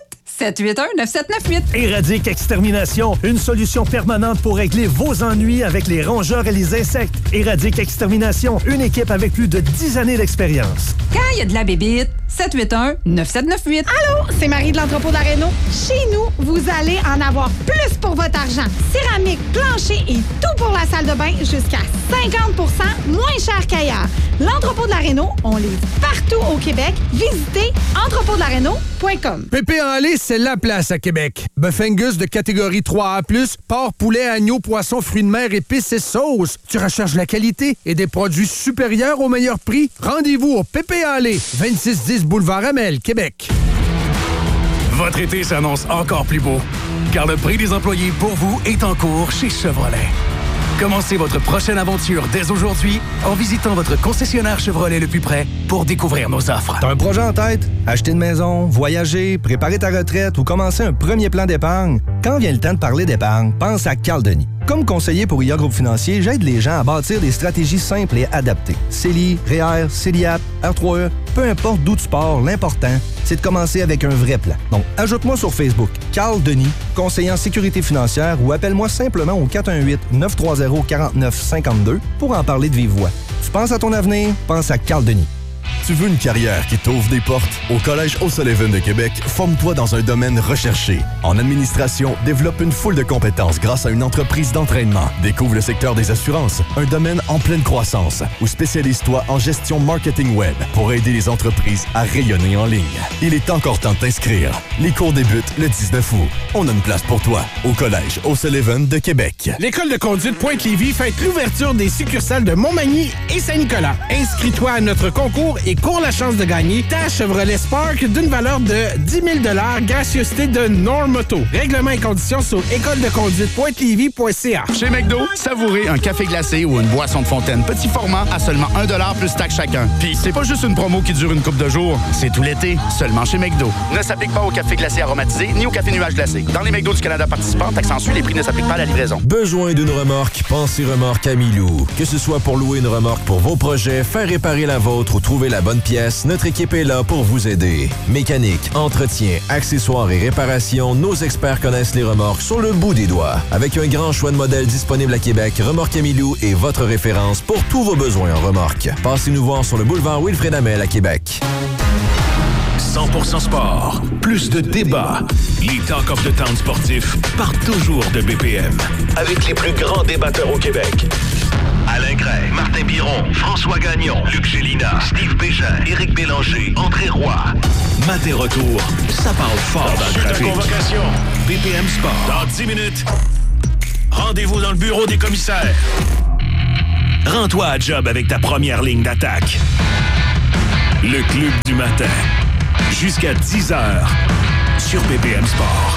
781-9798. Éradique Extermination, une solution permanente pour régler vos ennuis avec les rongeurs et les insectes. Éradique Extermination, une équipe avec plus de 10 années d'expérience. Quand il y a de la bébite, 781-9798. Allô, c'est Marie de l'entrepôt de la Réno. Chez nous, vous allez en avoir plus pour votre argent. Céramique, plancher et tout pour la salle de bain jusqu'à 50 % moins cher qu'ailleurs. L'entrepôt de la Réno, on livre partout au Québec. Visitez entrepôtdelaréno.com. Pépé en lait, c'est la place à Québec. Bœuf Angus de catégorie 3A+, porc, poulet, agneau, poisson, fruits de mer, épices et sauces. Tu recherches la qualité et des produits supérieurs au meilleur prix? Rendez-vous au Pépé en lait, 2610 Boulevard Amel, Québec. Votre été s'annonce encore plus beau, car le prix des employés pour vous est en cours chez Chevrolet. Commencez votre prochaine aventure dès aujourd'hui en visitant votre concessionnaire Chevrolet le plus près pour découvrir nos offres. T'as un projet en tête? Acheter une maison, voyager, préparer ta retraite ou commencer un premier plan d'épargne? Quand vient le temps de parler d'épargne, pense à Carl Denis. Comme conseiller pour IA Groupe Financier, j'aide les gens à bâtir des stratégies simples et adaptées. CELI, REER, CELIAP, R3E, peu importe d'où tu pars, l'important, c'est de commencer avec un vrai plan. Donc, ajoute-moi sur Facebook, Carl Denis, conseiller en sécurité financière, ou appelle-moi simplement au 418-930-4952 pour en parler de vive voix. Tu penses à ton avenir? Pense à Carl Denis. Tu veux une carrière qui t'ouvre des portes? Au Collège O'Sullivan de Québec, forme-toi dans un domaine recherché. En administration, développe une foule de compétences grâce à une entreprise d'entraînement. Découvre le secteur des assurances, un domaine en pleine croissance. Ou spécialise-toi en gestion marketing web pour aider les entreprises à rayonner en ligne. Il est encore temps de t'inscrire. Les cours débutent le 19 août. On a une place pour toi au Collège O'Sullivan de Québec. L'École de conduite Pointe-Lévis fête l'ouverture des succursales de Montmagny et Saint-Nicolas. Inscris-toi à notre concours et cours la chance de gagner ta Chevrolet Spark d'une valeur de 10 000 $, gracieuseté de Normoto. Règlements et conditions sur écoledeconduite.lévis.ca. Chez McDo, savourez un café glacé ou une boisson de fontaine petit format à seulement 1 $ plus taxe chacun. Puis c'est pas juste une promo qui dure une couple de jours, c'est tout l'été, seulement chez McDo. Ne s'applique pas au café glacé aromatisé ni au café nuage glacé. Dans les McDo du Canada participants, taxe en sus, les prix ne s'appliquent pas à la livraison. Besoin d'une remorque? Pensez Remorque Amilou. Que ce soit pour louer une remorque pour vos projets, faire réparer la vôtre ou trouver la bonne pièce, notre équipe est là pour vous aider. Mécanique, entretien, accessoires et réparation, nos experts connaissent les remorques sur le bout des doigts. Avec un grand choix de modèles disponibles à Québec, Remorque Camilou est votre référence pour tous vos besoins en remorque. Passez-nous voir sur le boulevard Wilfrid Hamel à Québec. 100% sport, plus de débats. Les Talk of the Town sportifs partent toujours de BPM. Avec les plus grands débatteurs au Québec. Alain Gray, Martin Biron, François Gagnon, Luc Gélina, Steve Bégin, Éric Bélanger, André Roy. Matin retour, ça parle fort dans le trafic. Convocation, BPM Sport. Dans 10 minutes, rendez-vous dans le bureau des commissaires. Rends-toi à job avec ta première ligne d'attaque. Le Club du matin. Jusqu'à 10h sur BPM Sport.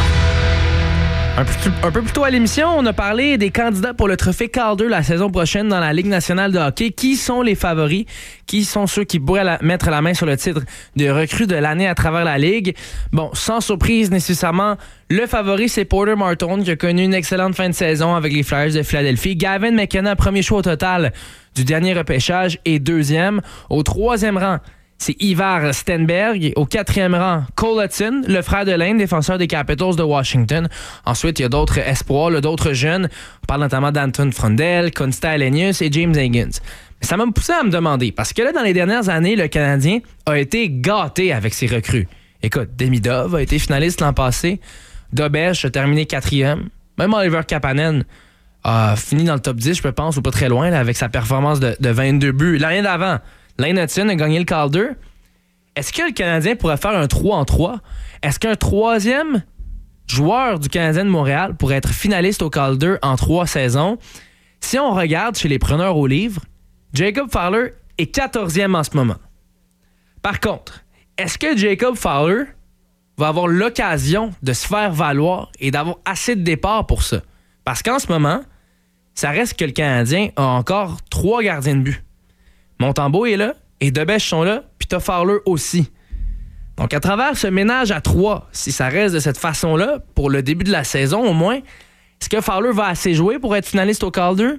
Un peu plus tôt à l'émission, on a parlé des candidats pour le trophée Calder la saison prochaine dans la Ligue nationale de hockey. Qui sont les favoris? Qui sont ceux qui pourraient mettre la main sur le titre de recrue de l'année à travers la Ligue? Bon, sans surprise nécessairement, le favori, c'est Porter Martone qui a connu une excellente fin de saison avec les Flyers de Philadelphie. Gavin McKenna, premier choix au total du dernier repêchage et deuxième. Au troisième rang, c'est Ivar Stenberg. Au quatrième rang, Cole Hudson, le frère de Lane, défenseur des Capitals de Washington. Ensuite, il y a d'autres espoirs, d'autres jeunes. On parle notamment d'Anton Frondel, Konsta Elenius et James Higgins. Mais ça m'a poussé à me demander, parce que là, dans les dernières années, le Canadien a été gâté avec ses recrues. Écoute, Demidov a été finaliste l'an passé. Dobèche a terminé quatrième. Même Oliver Kapanen a fini dans le top 10, je pense, ou pas très loin, là, avec sa performance de 22 buts. L'année d'avant, Lane Hudson a gagné le Calder. Est-ce que le Canadien pourrait faire un 3-en-3? Est-ce qu'un troisième joueur du Canadien de Montréal pourrait être finaliste au Calder en 3 saisons? Si on regarde chez les preneurs au livre, Jacob Fowler est 14e en ce moment. Par contre, est-ce que Jacob Fowler va avoir l'occasion de se faire valoir et d'avoir assez de départ pour ça? Parce qu'en ce moment, ça reste que le Canadien a encore 3 gardiens de but. Montembeault est là, et Debèche sont là, puis t'as Fowler aussi. Donc, à travers ce ménage à 3, si ça reste de cette façon-là, pour le début de la saison au moins, est-ce que Fowler va assez jouer pour être finaliste au Calder?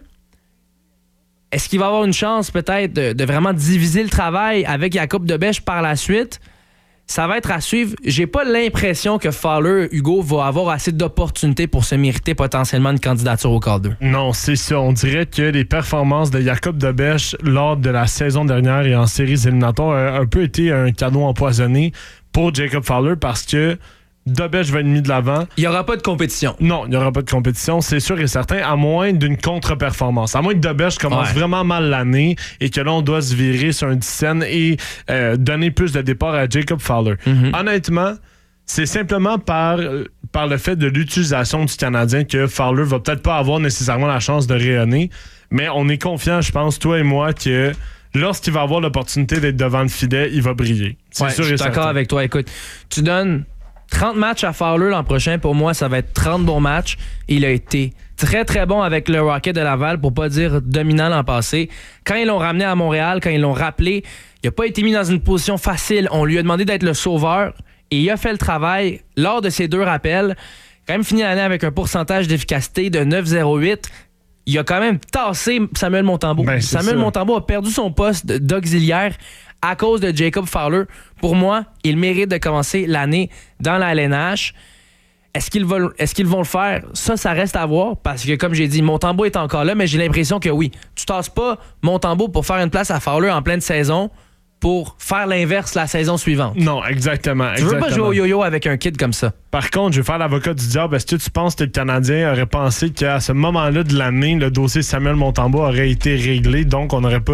Est-ce qu'il va avoir une chance peut-être de vraiment diviser le travail avec Jacob Debèche par la suite? Ça va être à suivre. J'ai pas l'impression que Fowler, Hugo, va avoir assez d'opportunités pour se mériter potentiellement une candidature au Calder. Non, c'est ça. On dirait que les performances de Jacob Debèche lors de la saison dernière et en séries éliminatoires ont un peu été un cadeau empoisonné pour Jacob Fowler parce que Debèche va être mis de l'avant. Il n'y aura pas de compétition. Non, il n'y aura pas de compétition, c'est sûr et certain, à moins d'une contre-performance. À moins que Debèche commence vraiment mal l'année et que là, on doit se virer sur un dizaine et donner plus de départ à Jacob Fowler. Mm-hmm. Honnêtement, c'est simplement par le fait de l'utilisation du Canadien que Fowler va peut-être pas avoir nécessairement la chance de rayonner, mais on est confiant, je pense, toi et moi, que lorsqu'il va avoir l'opportunité d'être devant le filet, il va briller. C'est sûr et certain. Je suis d'accord avec toi. Écoute, tu donnes 30 matchs à Fowler l'an prochain, pour moi, ça va être 30 bons matchs. Il a été très, très bon avec le Rocket de Laval, pour pas dire dominant l'an passé. Quand ils l'ont ramené à Montréal, quand ils l'ont rappelé, il n'a pas été mis dans une position facile. On lui a demandé d'être le sauveur et il a fait le travail lors de ces 2 rappels. Quand même fini l'année avec un pourcentage d'efficacité de 9,08. Il a quand même tassé Samuel Montembeault. Samuel Montembeault a perdu son poste d'auxiliaire à cause de Jacob Fowler. Pour moi, il mérite de commencer l'année dans la LNH. Est-ce qu'ils vont le faire? Ça reste à voir parce que, comme j'ai dit, Montembeault est encore là, mais j'ai l'impression que oui. Tu tasses pas Montembeault pour faire une place à Fowler en pleine saison pour faire l'inverse la saison suivante. Non, exactement. Tu veux pas jouer au yo-yo avec un kid comme ça. Par contre, je vais faire l'avocat du diable. Est-ce que tu penses que le Canadien aurait pensé qu'à ce moment-là de l'année, le dossier Samuel Montembeault aurait été réglé, donc on aurait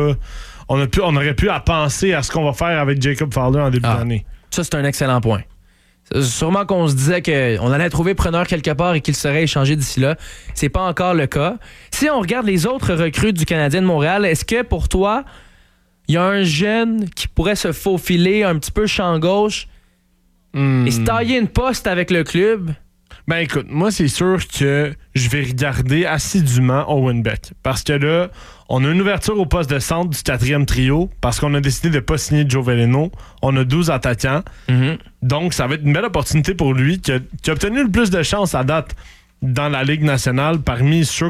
pu à penser à ce qu'on va faire avec Jacob Fowler en début d'année. Ça, c'est un excellent point. Sûrement qu'on se disait qu'on allait trouver preneur quelque part et qu'il serait échangé d'ici là. C'est pas encore le cas. Si on regarde les autres recrues du Canadien de Montréal, est-ce que pour toi, il y a un jeune qui pourrait se faufiler un petit peu champ gauche et se tailler une poste avec le club? Ben écoute, moi c'est sûr que je vais regarder assidûment Owen Beck. Parce que là, on a une ouverture au poste de centre du 4e trio parce qu'on a décidé de ne pas signer Joe Veleno. On a 12 attaquants. Mm-hmm. Donc ça va être une belle opportunité pour lui qui a obtenu le plus de chances à date dans la Ligue nationale parmi ceux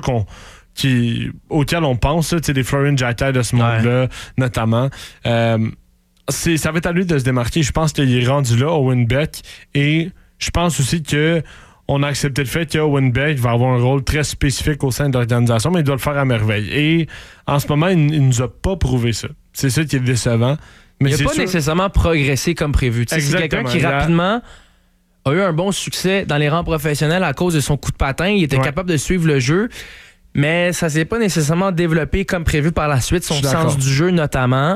auxquels on pense, des Florian Giattard de ce monde-là, notamment. ça va être à lui de se démarquer. Je pense qu'il est rendu là, Owen Beck. Et je pense aussi que on a accepté le fait qu'Owen Beck va avoir un rôle très spécifique au sein de l'organisation, mais il doit le faire à merveille. Et en ce moment, il ne nous a pas prouvé ça. C'est ça qui est décevant. Mais il n'a pas nécessairement progressé comme prévu. C'est quelqu'un qui rapidement a eu un bon succès dans les rangs professionnels à cause de son coup de patin. Il était capable de suivre le jeu, mais ça ne s'est pas nécessairement développé comme prévu par la suite, son sens du jeu notamment.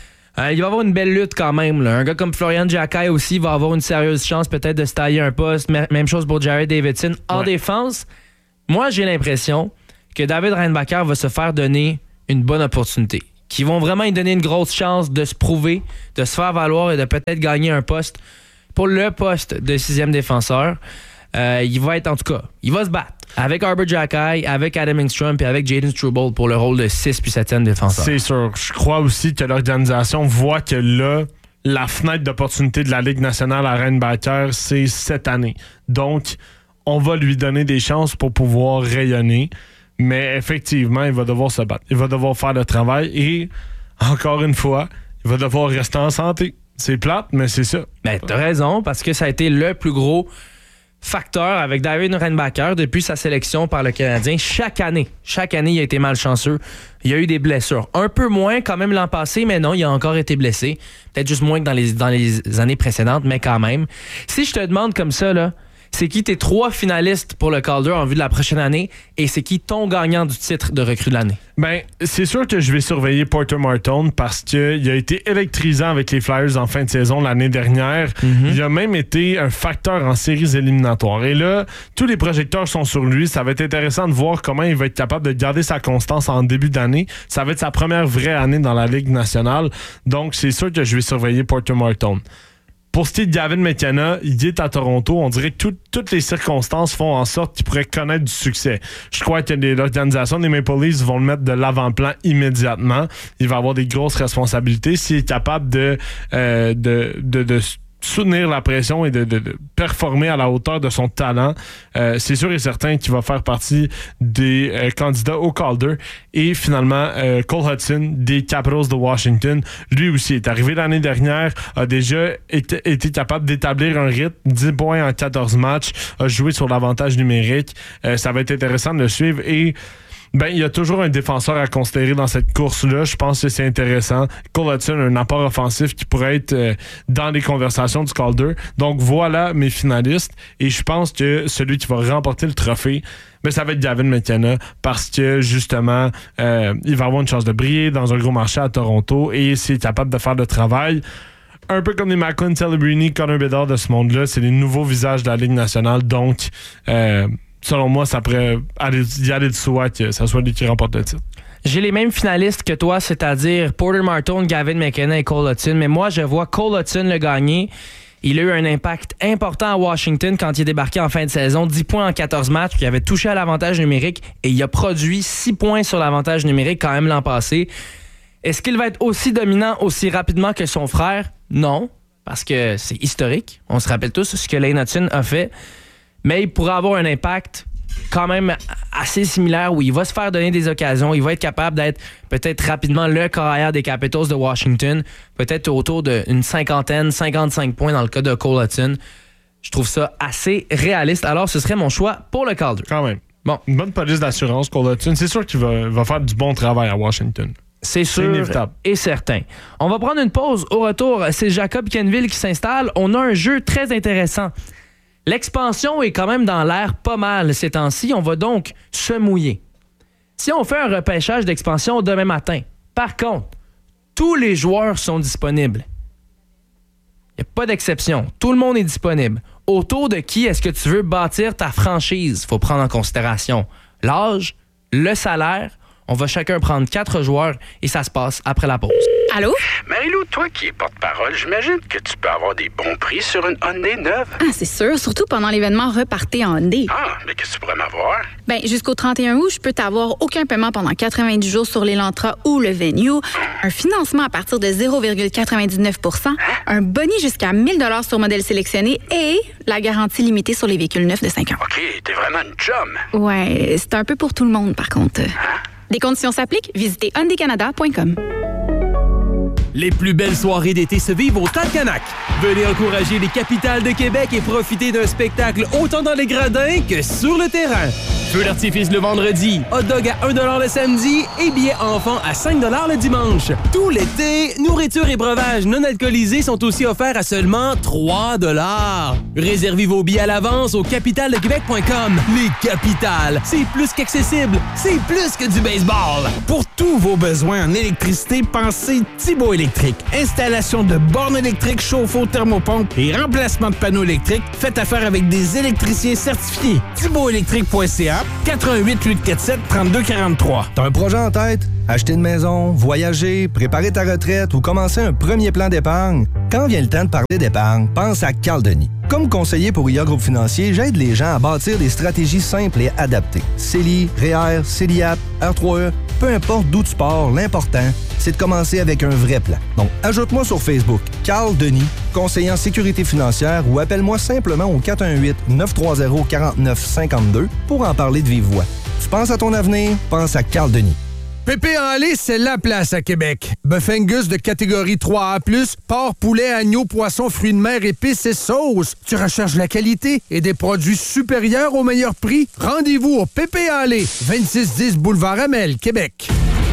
Il va avoir une belle lutte quand même. Là. Un gars comme Florian Giacai aussi va avoir une sérieuse chance peut-être de se tailler un poste. Même chose pour Jared Davidson. En défense, moi j'ai l'impression que David Reinbacher va se faire donner une bonne opportunité. Qui vont vraiment lui donner une grosse chance de se prouver, de se faire valoir et de peut-être gagner un poste pour le poste de 6e défenseur. Il va être, en tout cas, il va se battre avec Arber Xhekaj, avec Adam Engstrom et avec Jaden Struble pour le rôle de 6 puis 7e défenseur. C'est sûr. Je crois aussi que l'organisation voit que là, la fenêtre d'opportunité de la Ligue nationale à Reinbacher, c'est cette année. Donc, on va lui donner des chances pour pouvoir rayonner. Mais effectivement, il va devoir se battre. Il va devoir faire le travail et, encore une fois, il va devoir rester en santé. C'est plate, mais c'est ça. Ben, t'as raison, parce que ça a été le plus gros facteur avec David Reinbacher depuis sa sélection par le Canadien. Chaque année, il a été malchanceux. Il y a eu des blessures. Un peu moins quand même l'an passé, mais non, il a encore été blessé. Peut-être juste moins que dans les années précédentes, mais quand même. Si je te demande comme ça, là, c'est qui tes 3 finalistes pour le Calder en vue de la prochaine année et c'est qui ton gagnant du titre de recrue de l'année? Ben, c'est sûr que je vais surveiller Porter Martone parce qu'il a été électrisant avec les Flyers en fin de saison l'année dernière. Il a même été un facteur en séries éliminatoires. Et là, tous les projecteurs sont sur lui. Ça va être intéressant de voir comment il va être capable de garder sa constance en début d'année. Ça va être sa première vraie année dans la Ligue nationale. Donc, c'est sûr que je vais surveiller Porter Martone. Pour ce qui est de Gavin McKenna, il est à Toronto. On dirait que toutes les circonstances font en sorte qu'il pourrait connaître du succès. Je crois que l'organisation des Maple Leafs vont le mettre de l'avant-plan immédiatement. Il va avoir des grosses responsabilités. S'il est capable de soutenir la pression et de performer à la hauteur de son talent, c'est sûr et certain qu'il va faire partie des candidats au Calder. Et finalement, Cole Hudson des Capitals de Washington, lui aussi est arrivé l'année dernière, a déjà été capable d'établir un rythme, 10 points en 14 matchs, a joué sur l'avantage numérique. Ça va être intéressant de le suivre et il y a toujours un défenseur à considérer dans cette course-là. Je pense que c'est intéressant. Cole Hudson a un apport offensif qui pourrait être dans les conversations du Calder. Donc voilà mes finalistes. Et je pense que celui qui va remporter le trophée, ça va être Gavin McKenna parce que justement, il va avoir une chance de briller dans un gros marché à Toronto et s'il est capable de faire le travail. Un peu comme les Macklin, Celebrini, Connor Bedard de ce monde-là, c'est les nouveaux visages de la Ligue nationale. Donc, selon moi, ça pourrait y aller de soi que ça soit lui qui remporte le titre. J'ai les mêmes finalistes que toi, c'est-à-dire Porter Martone, Gavin McKenna et Cole Hudson. Mais moi, je vois Cole Hudson le gagner. Il a eu un impact important à Washington quand il est débarqué en fin de saison. 10 points en 14 matchs, puis il avait touché à l'avantage numérique et il a produit 6 points sur l'avantage numérique quand même l'an passé. Est-ce qu'il va être aussi dominant aussi rapidement que son frère? Non, parce que c'est historique. On se rappelle tous ce que Lane Hudson a fait. Mais il pourrait avoir un impact quand même assez similaire où il va se faire donner des occasions. Il va être capable d'être peut-être rapidement le carrière des Capitals de Washington. Peut-être autour d'une 55 points dans le cas de Cole Hudson. Je trouve ça assez réaliste. Alors, ce serait mon choix pour le Calder. Quand même. Bon, une bonne police d'assurance, Cole Hudson. C'est sûr qu'il va faire du bon travail à Washington. C'est sûr et certain. On va prendre une pause. Au retour, c'est Jacob Kenville qui s'installe. On a un jeu très intéressant. L'expansion est quand même dans l'air pas mal ces temps-ci. On va donc se mouiller. Si on fait un repêchage d'expansion demain matin, par contre, tous les joueurs sont disponibles. Il n'y a pas d'exception. Tout le monde est disponible. Autour de qui est-ce que tu veux bâtir ta franchise? Il faut prendre en considération l'âge, le salaire. On va chacun prendre 4 joueurs et ça se passe après la pause. Allô? Marie-Lou, toi qui es porte-parole, j'imagine que tu peux avoir des bons prix sur une Hyundai neuve. Ah, c'est sûr, surtout pendant l'événement Repartez en Hyundai. Ah, mais qu'est-ce que tu pourrais m'avoir? Ben, jusqu'au 31 août, je peux t'avoir aucun paiement pendant 90 jours sur l'Elantra ou le Venue, un financement à partir de 0,99 %, un boni jusqu'à 1 000 $ sur modèle sélectionné et la garantie limitée sur les véhicules neufs de 5 ans. OK, t'es vraiment une chum. Ouais, c'est un peu pour tout le monde, par contre. Des conditions s'appliquent, visitez hyundaicanada.com. Les plus belles soirées d'été se vivent au Talcanac. Venez encourager les capitales de Québec et profiter d'un spectacle autant dans les gradins que sur le terrain. Feu d'artifice le vendredi, hot dog à 1$ le samedi et billets enfants à 5$ le dimanche. Tout l'été, nourriture et breuvages non alcoolisés sont aussi offerts à seulement 3$. Réservez vos billets à l'avance au capitaldequebec.com. Les capitales, c'est plus qu'accessible, c'est plus que du baseball. Pour tous vos besoins en électricité, pensez Thibaut Électrique. Installation de bornes électriques, chauffe-eau, thermopompe et remplacement de panneaux électriques. Faites affaire avec des électriciens certifiés. ThibautElectrique.ca 88 847 3243. T'as un projet en tête? Acheter une maison, voyager, préparer ta retraite ou commencer un premier plan d'épargne? Quand vient le temps de parler d'épargne, pense à Carl Denis. Comme conseiller pour IA Groupe Financier, j'aide les gens à bâtir des stratégies simples et adaptées. CELI, REER, CELIAP, R3E, peu importe d'où tu pars, l'important, c'est de commencer avec un vrai plan. Donc, ajoute-moi sur Facebook, Carl Denis, conseiller en sécurité financière, ou appelle-moi simplement au 418-930-4952 pour en parler de vive voix. Tu penses à ton avenir? Pense à Carl Denis. Pépé en lait, c'est la place à Québec. Bœuf Angus de catégorie 3A+, porc, poulet, agneau, poisson, fruits de mer, épices et sauces. Tu recherches la qualité et des produits supérieurs au meilleur prix? Rendez-vous au Pépé en lait, 2610 Boulevard Amel, Québec.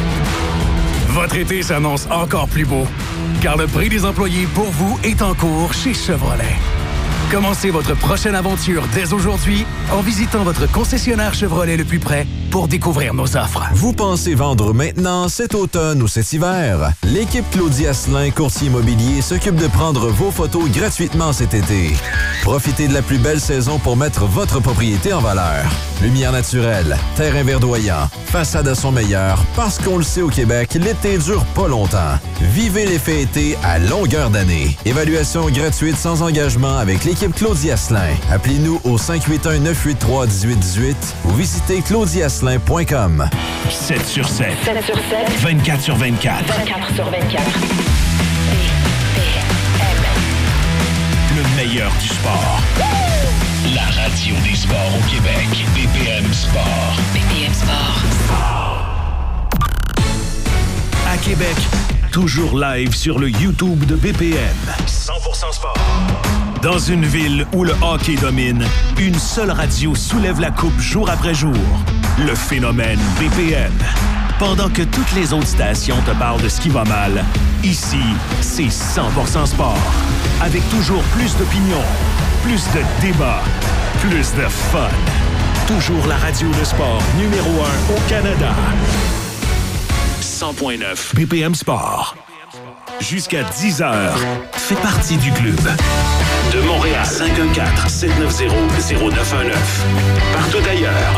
Votre été s'annonce encore plus beau, car le prix des employés pour vous est en cours chez Chevrolet. Commencez votre prochaine aventure dès aujourd'hui en visitant votre concessionnaire Chevrolet le plus près pour découvrir nos offres. Vous pensez vendre maintenant, cet automne ou cet hiver? L'équipe Claudie Asselin, courtier immobilier, s'occupe de prendre vos photos gratuitement cet été. Profitez de la plus belle saison pour mettre votre propriété en valeur. Lumière naturelle, terrain verdoyant, façade à son meilleur, parce qu'on le sait au Québec, l'été dure pas longtemps. Vivez l'effet été à longueur d'année. Évaluation gratuite sans engagement avec l'équipe Claudie Asselin. Appelez-nous au 581-983-1818 ou visitez claudieasselin.com. 7 sur 7. 7 sur 7. 24 sur 24. 24 sur 24. Le meilleur du sport. La radio des sports au Québec. BPM Sport. BPM Sport. À Québec, toujours live sur le YouTube de BPM. 100% sport. Dans une ville où le hockey domine, une seule radio soulève la coupe jour après jour. Le phénomène BPM. Pendant que toutes les autres stations te parlent de ce qui va mal, ici, c'est 100% sport. Avec toujours plus d'opinions, plus de débats, plus de fun. Toujours la radio de sport numéro 1 au Canada. 100.9 BPM Sport. Jusqu'à 10h, fais partie du club. De Montréal, 514-790-0919. Partout ailleurs,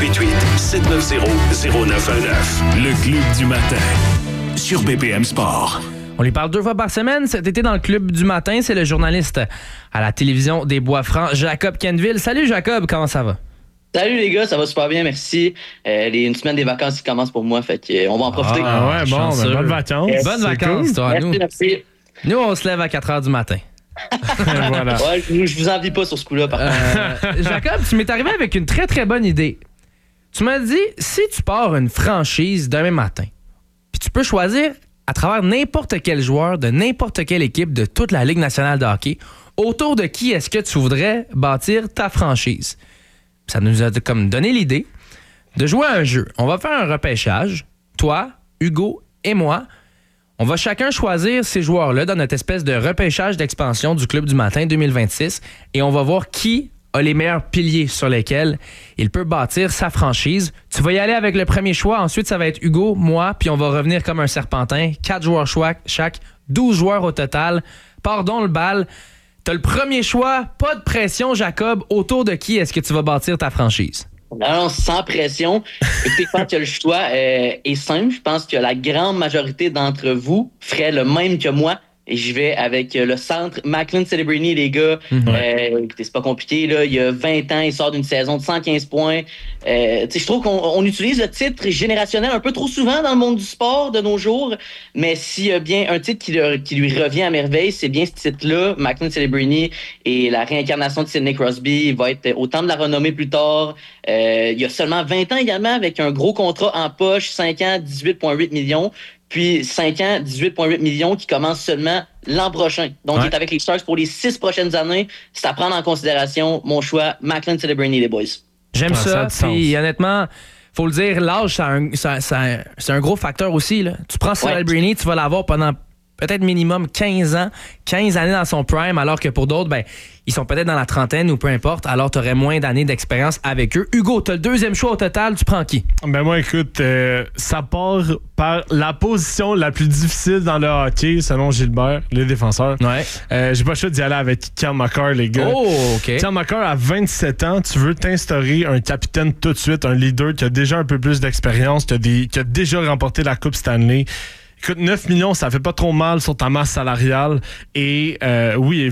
1-888-790-0919. Le club du matin, sur BPM Sport. On lui parle 2 fois par semaine. Cet été, dans le club du matin, c'est le journaliste à la télévision des Bois-Francs, Jacob Kenville. Salut Jacob, comment ça va? Salut les gars, ça va super bien, merci. Une semaine des vacances qui commence pour moi, fait que on va en profiter. Ah ouais, bon, bonnes vacances. Bonnes vacances, cool. toi, nous. Merci. Nous, on se lève à 4h du matin. Voilà. Ouais, je vous envie pas sur ce coup-là, par contre. Jacob, tu m'es arrivé avec une très, très bonne idée. Tu m'as dit, si tu pars une franchise demain matin, puis tu peux choisir à travers n'importe quel joueur de n'importe quelle équipe de toute la Ligue nationale de hockey, autour de qui est-ce que tu voudrais bâtir ta franchise? Ça nous a comme donné l'idée de jouer à un jeu. On va faire un repêchage. Toi, Hugo et moi, on va chacun choisir ces joueurs-là dans notre espèce de repêchage d'expansion du Club du matin 2026 et on va voir qui a les meilleurs piliers sur lesquels il peut bâtir sa franchise. Tu vas y aller avec le premier choix. Ensuite, ça va être Hugo, moi, puis on va revenir comme un serpentin. 4 joueurs chaque, 12 joueurs au total. Pardon le bal. T'as le premier choix, pas de pression, Jacob. Autour de qui est-ce que tu vas bâtir ta franchise? Non, sans pression. Écoutez, je pense que le choix est simple. Je pense que la grande majorité d'entre vous ferait le même que moi. Et j'y vais avec le centre Macklin Celebrini, les gars. Écoutez, c'est pas compliqué, là. Il y a 20 ans, il sort d'une saison de 115 points. Je trouve qu'on utilise le titre générationnel un peu trop souvent dans le monde du sport de nos jours. Mais s'il y a bien un titre qui lui revient à merveille, c'est bien ce titre-là, Macklin Celebrini, et la réincarnation de Sidney Crosby. Il va être au temps de la renommée plus tard. Il y a seulement 20 ans également, avec un gros contrat en poche, 5 ans, 18,8 millions. Puis 5 ans, 18,8 millions qui commence seulement l'an prochain. Donc, il est avec les Sharks pour les 6 prochaines années. C'est à prendre en considération. Mon choix, Macklin Celebrini, les boys. J'aime ça. Puis honnêtement, faut le dire, l'âge, c'est un gros facteur aussi. Là. Tu prends Celebrini, tu vas l'avoir pendant peut-être minimum 15 ans, 15 années dans son prime, alors que pour d'autres, ben, ils sont peut-être dans la trentaine ou peu importe, alors tu aurais moins d'années d'expérience avec eux. Hugo, tu as le deuxième choix au total, tu prends qui? Ben moi, écoute, ça part par la position la plus difficile dans le hockey, selon Gilbert, les défenseurs. Ouais. J'ai pas le choix d'y aller avec Cale Makar, les gars. Oh, OK. Cale Makar, à 27 ans, tu veux t'instaurer un capitaine tout de suite, un leader qui a déjà un peu plus d'expérience, qui a déjà remporté la Coupe Stanley. Écoute, 9 millions, ça fait pas trop mal sur ta masse salariale. Et oui,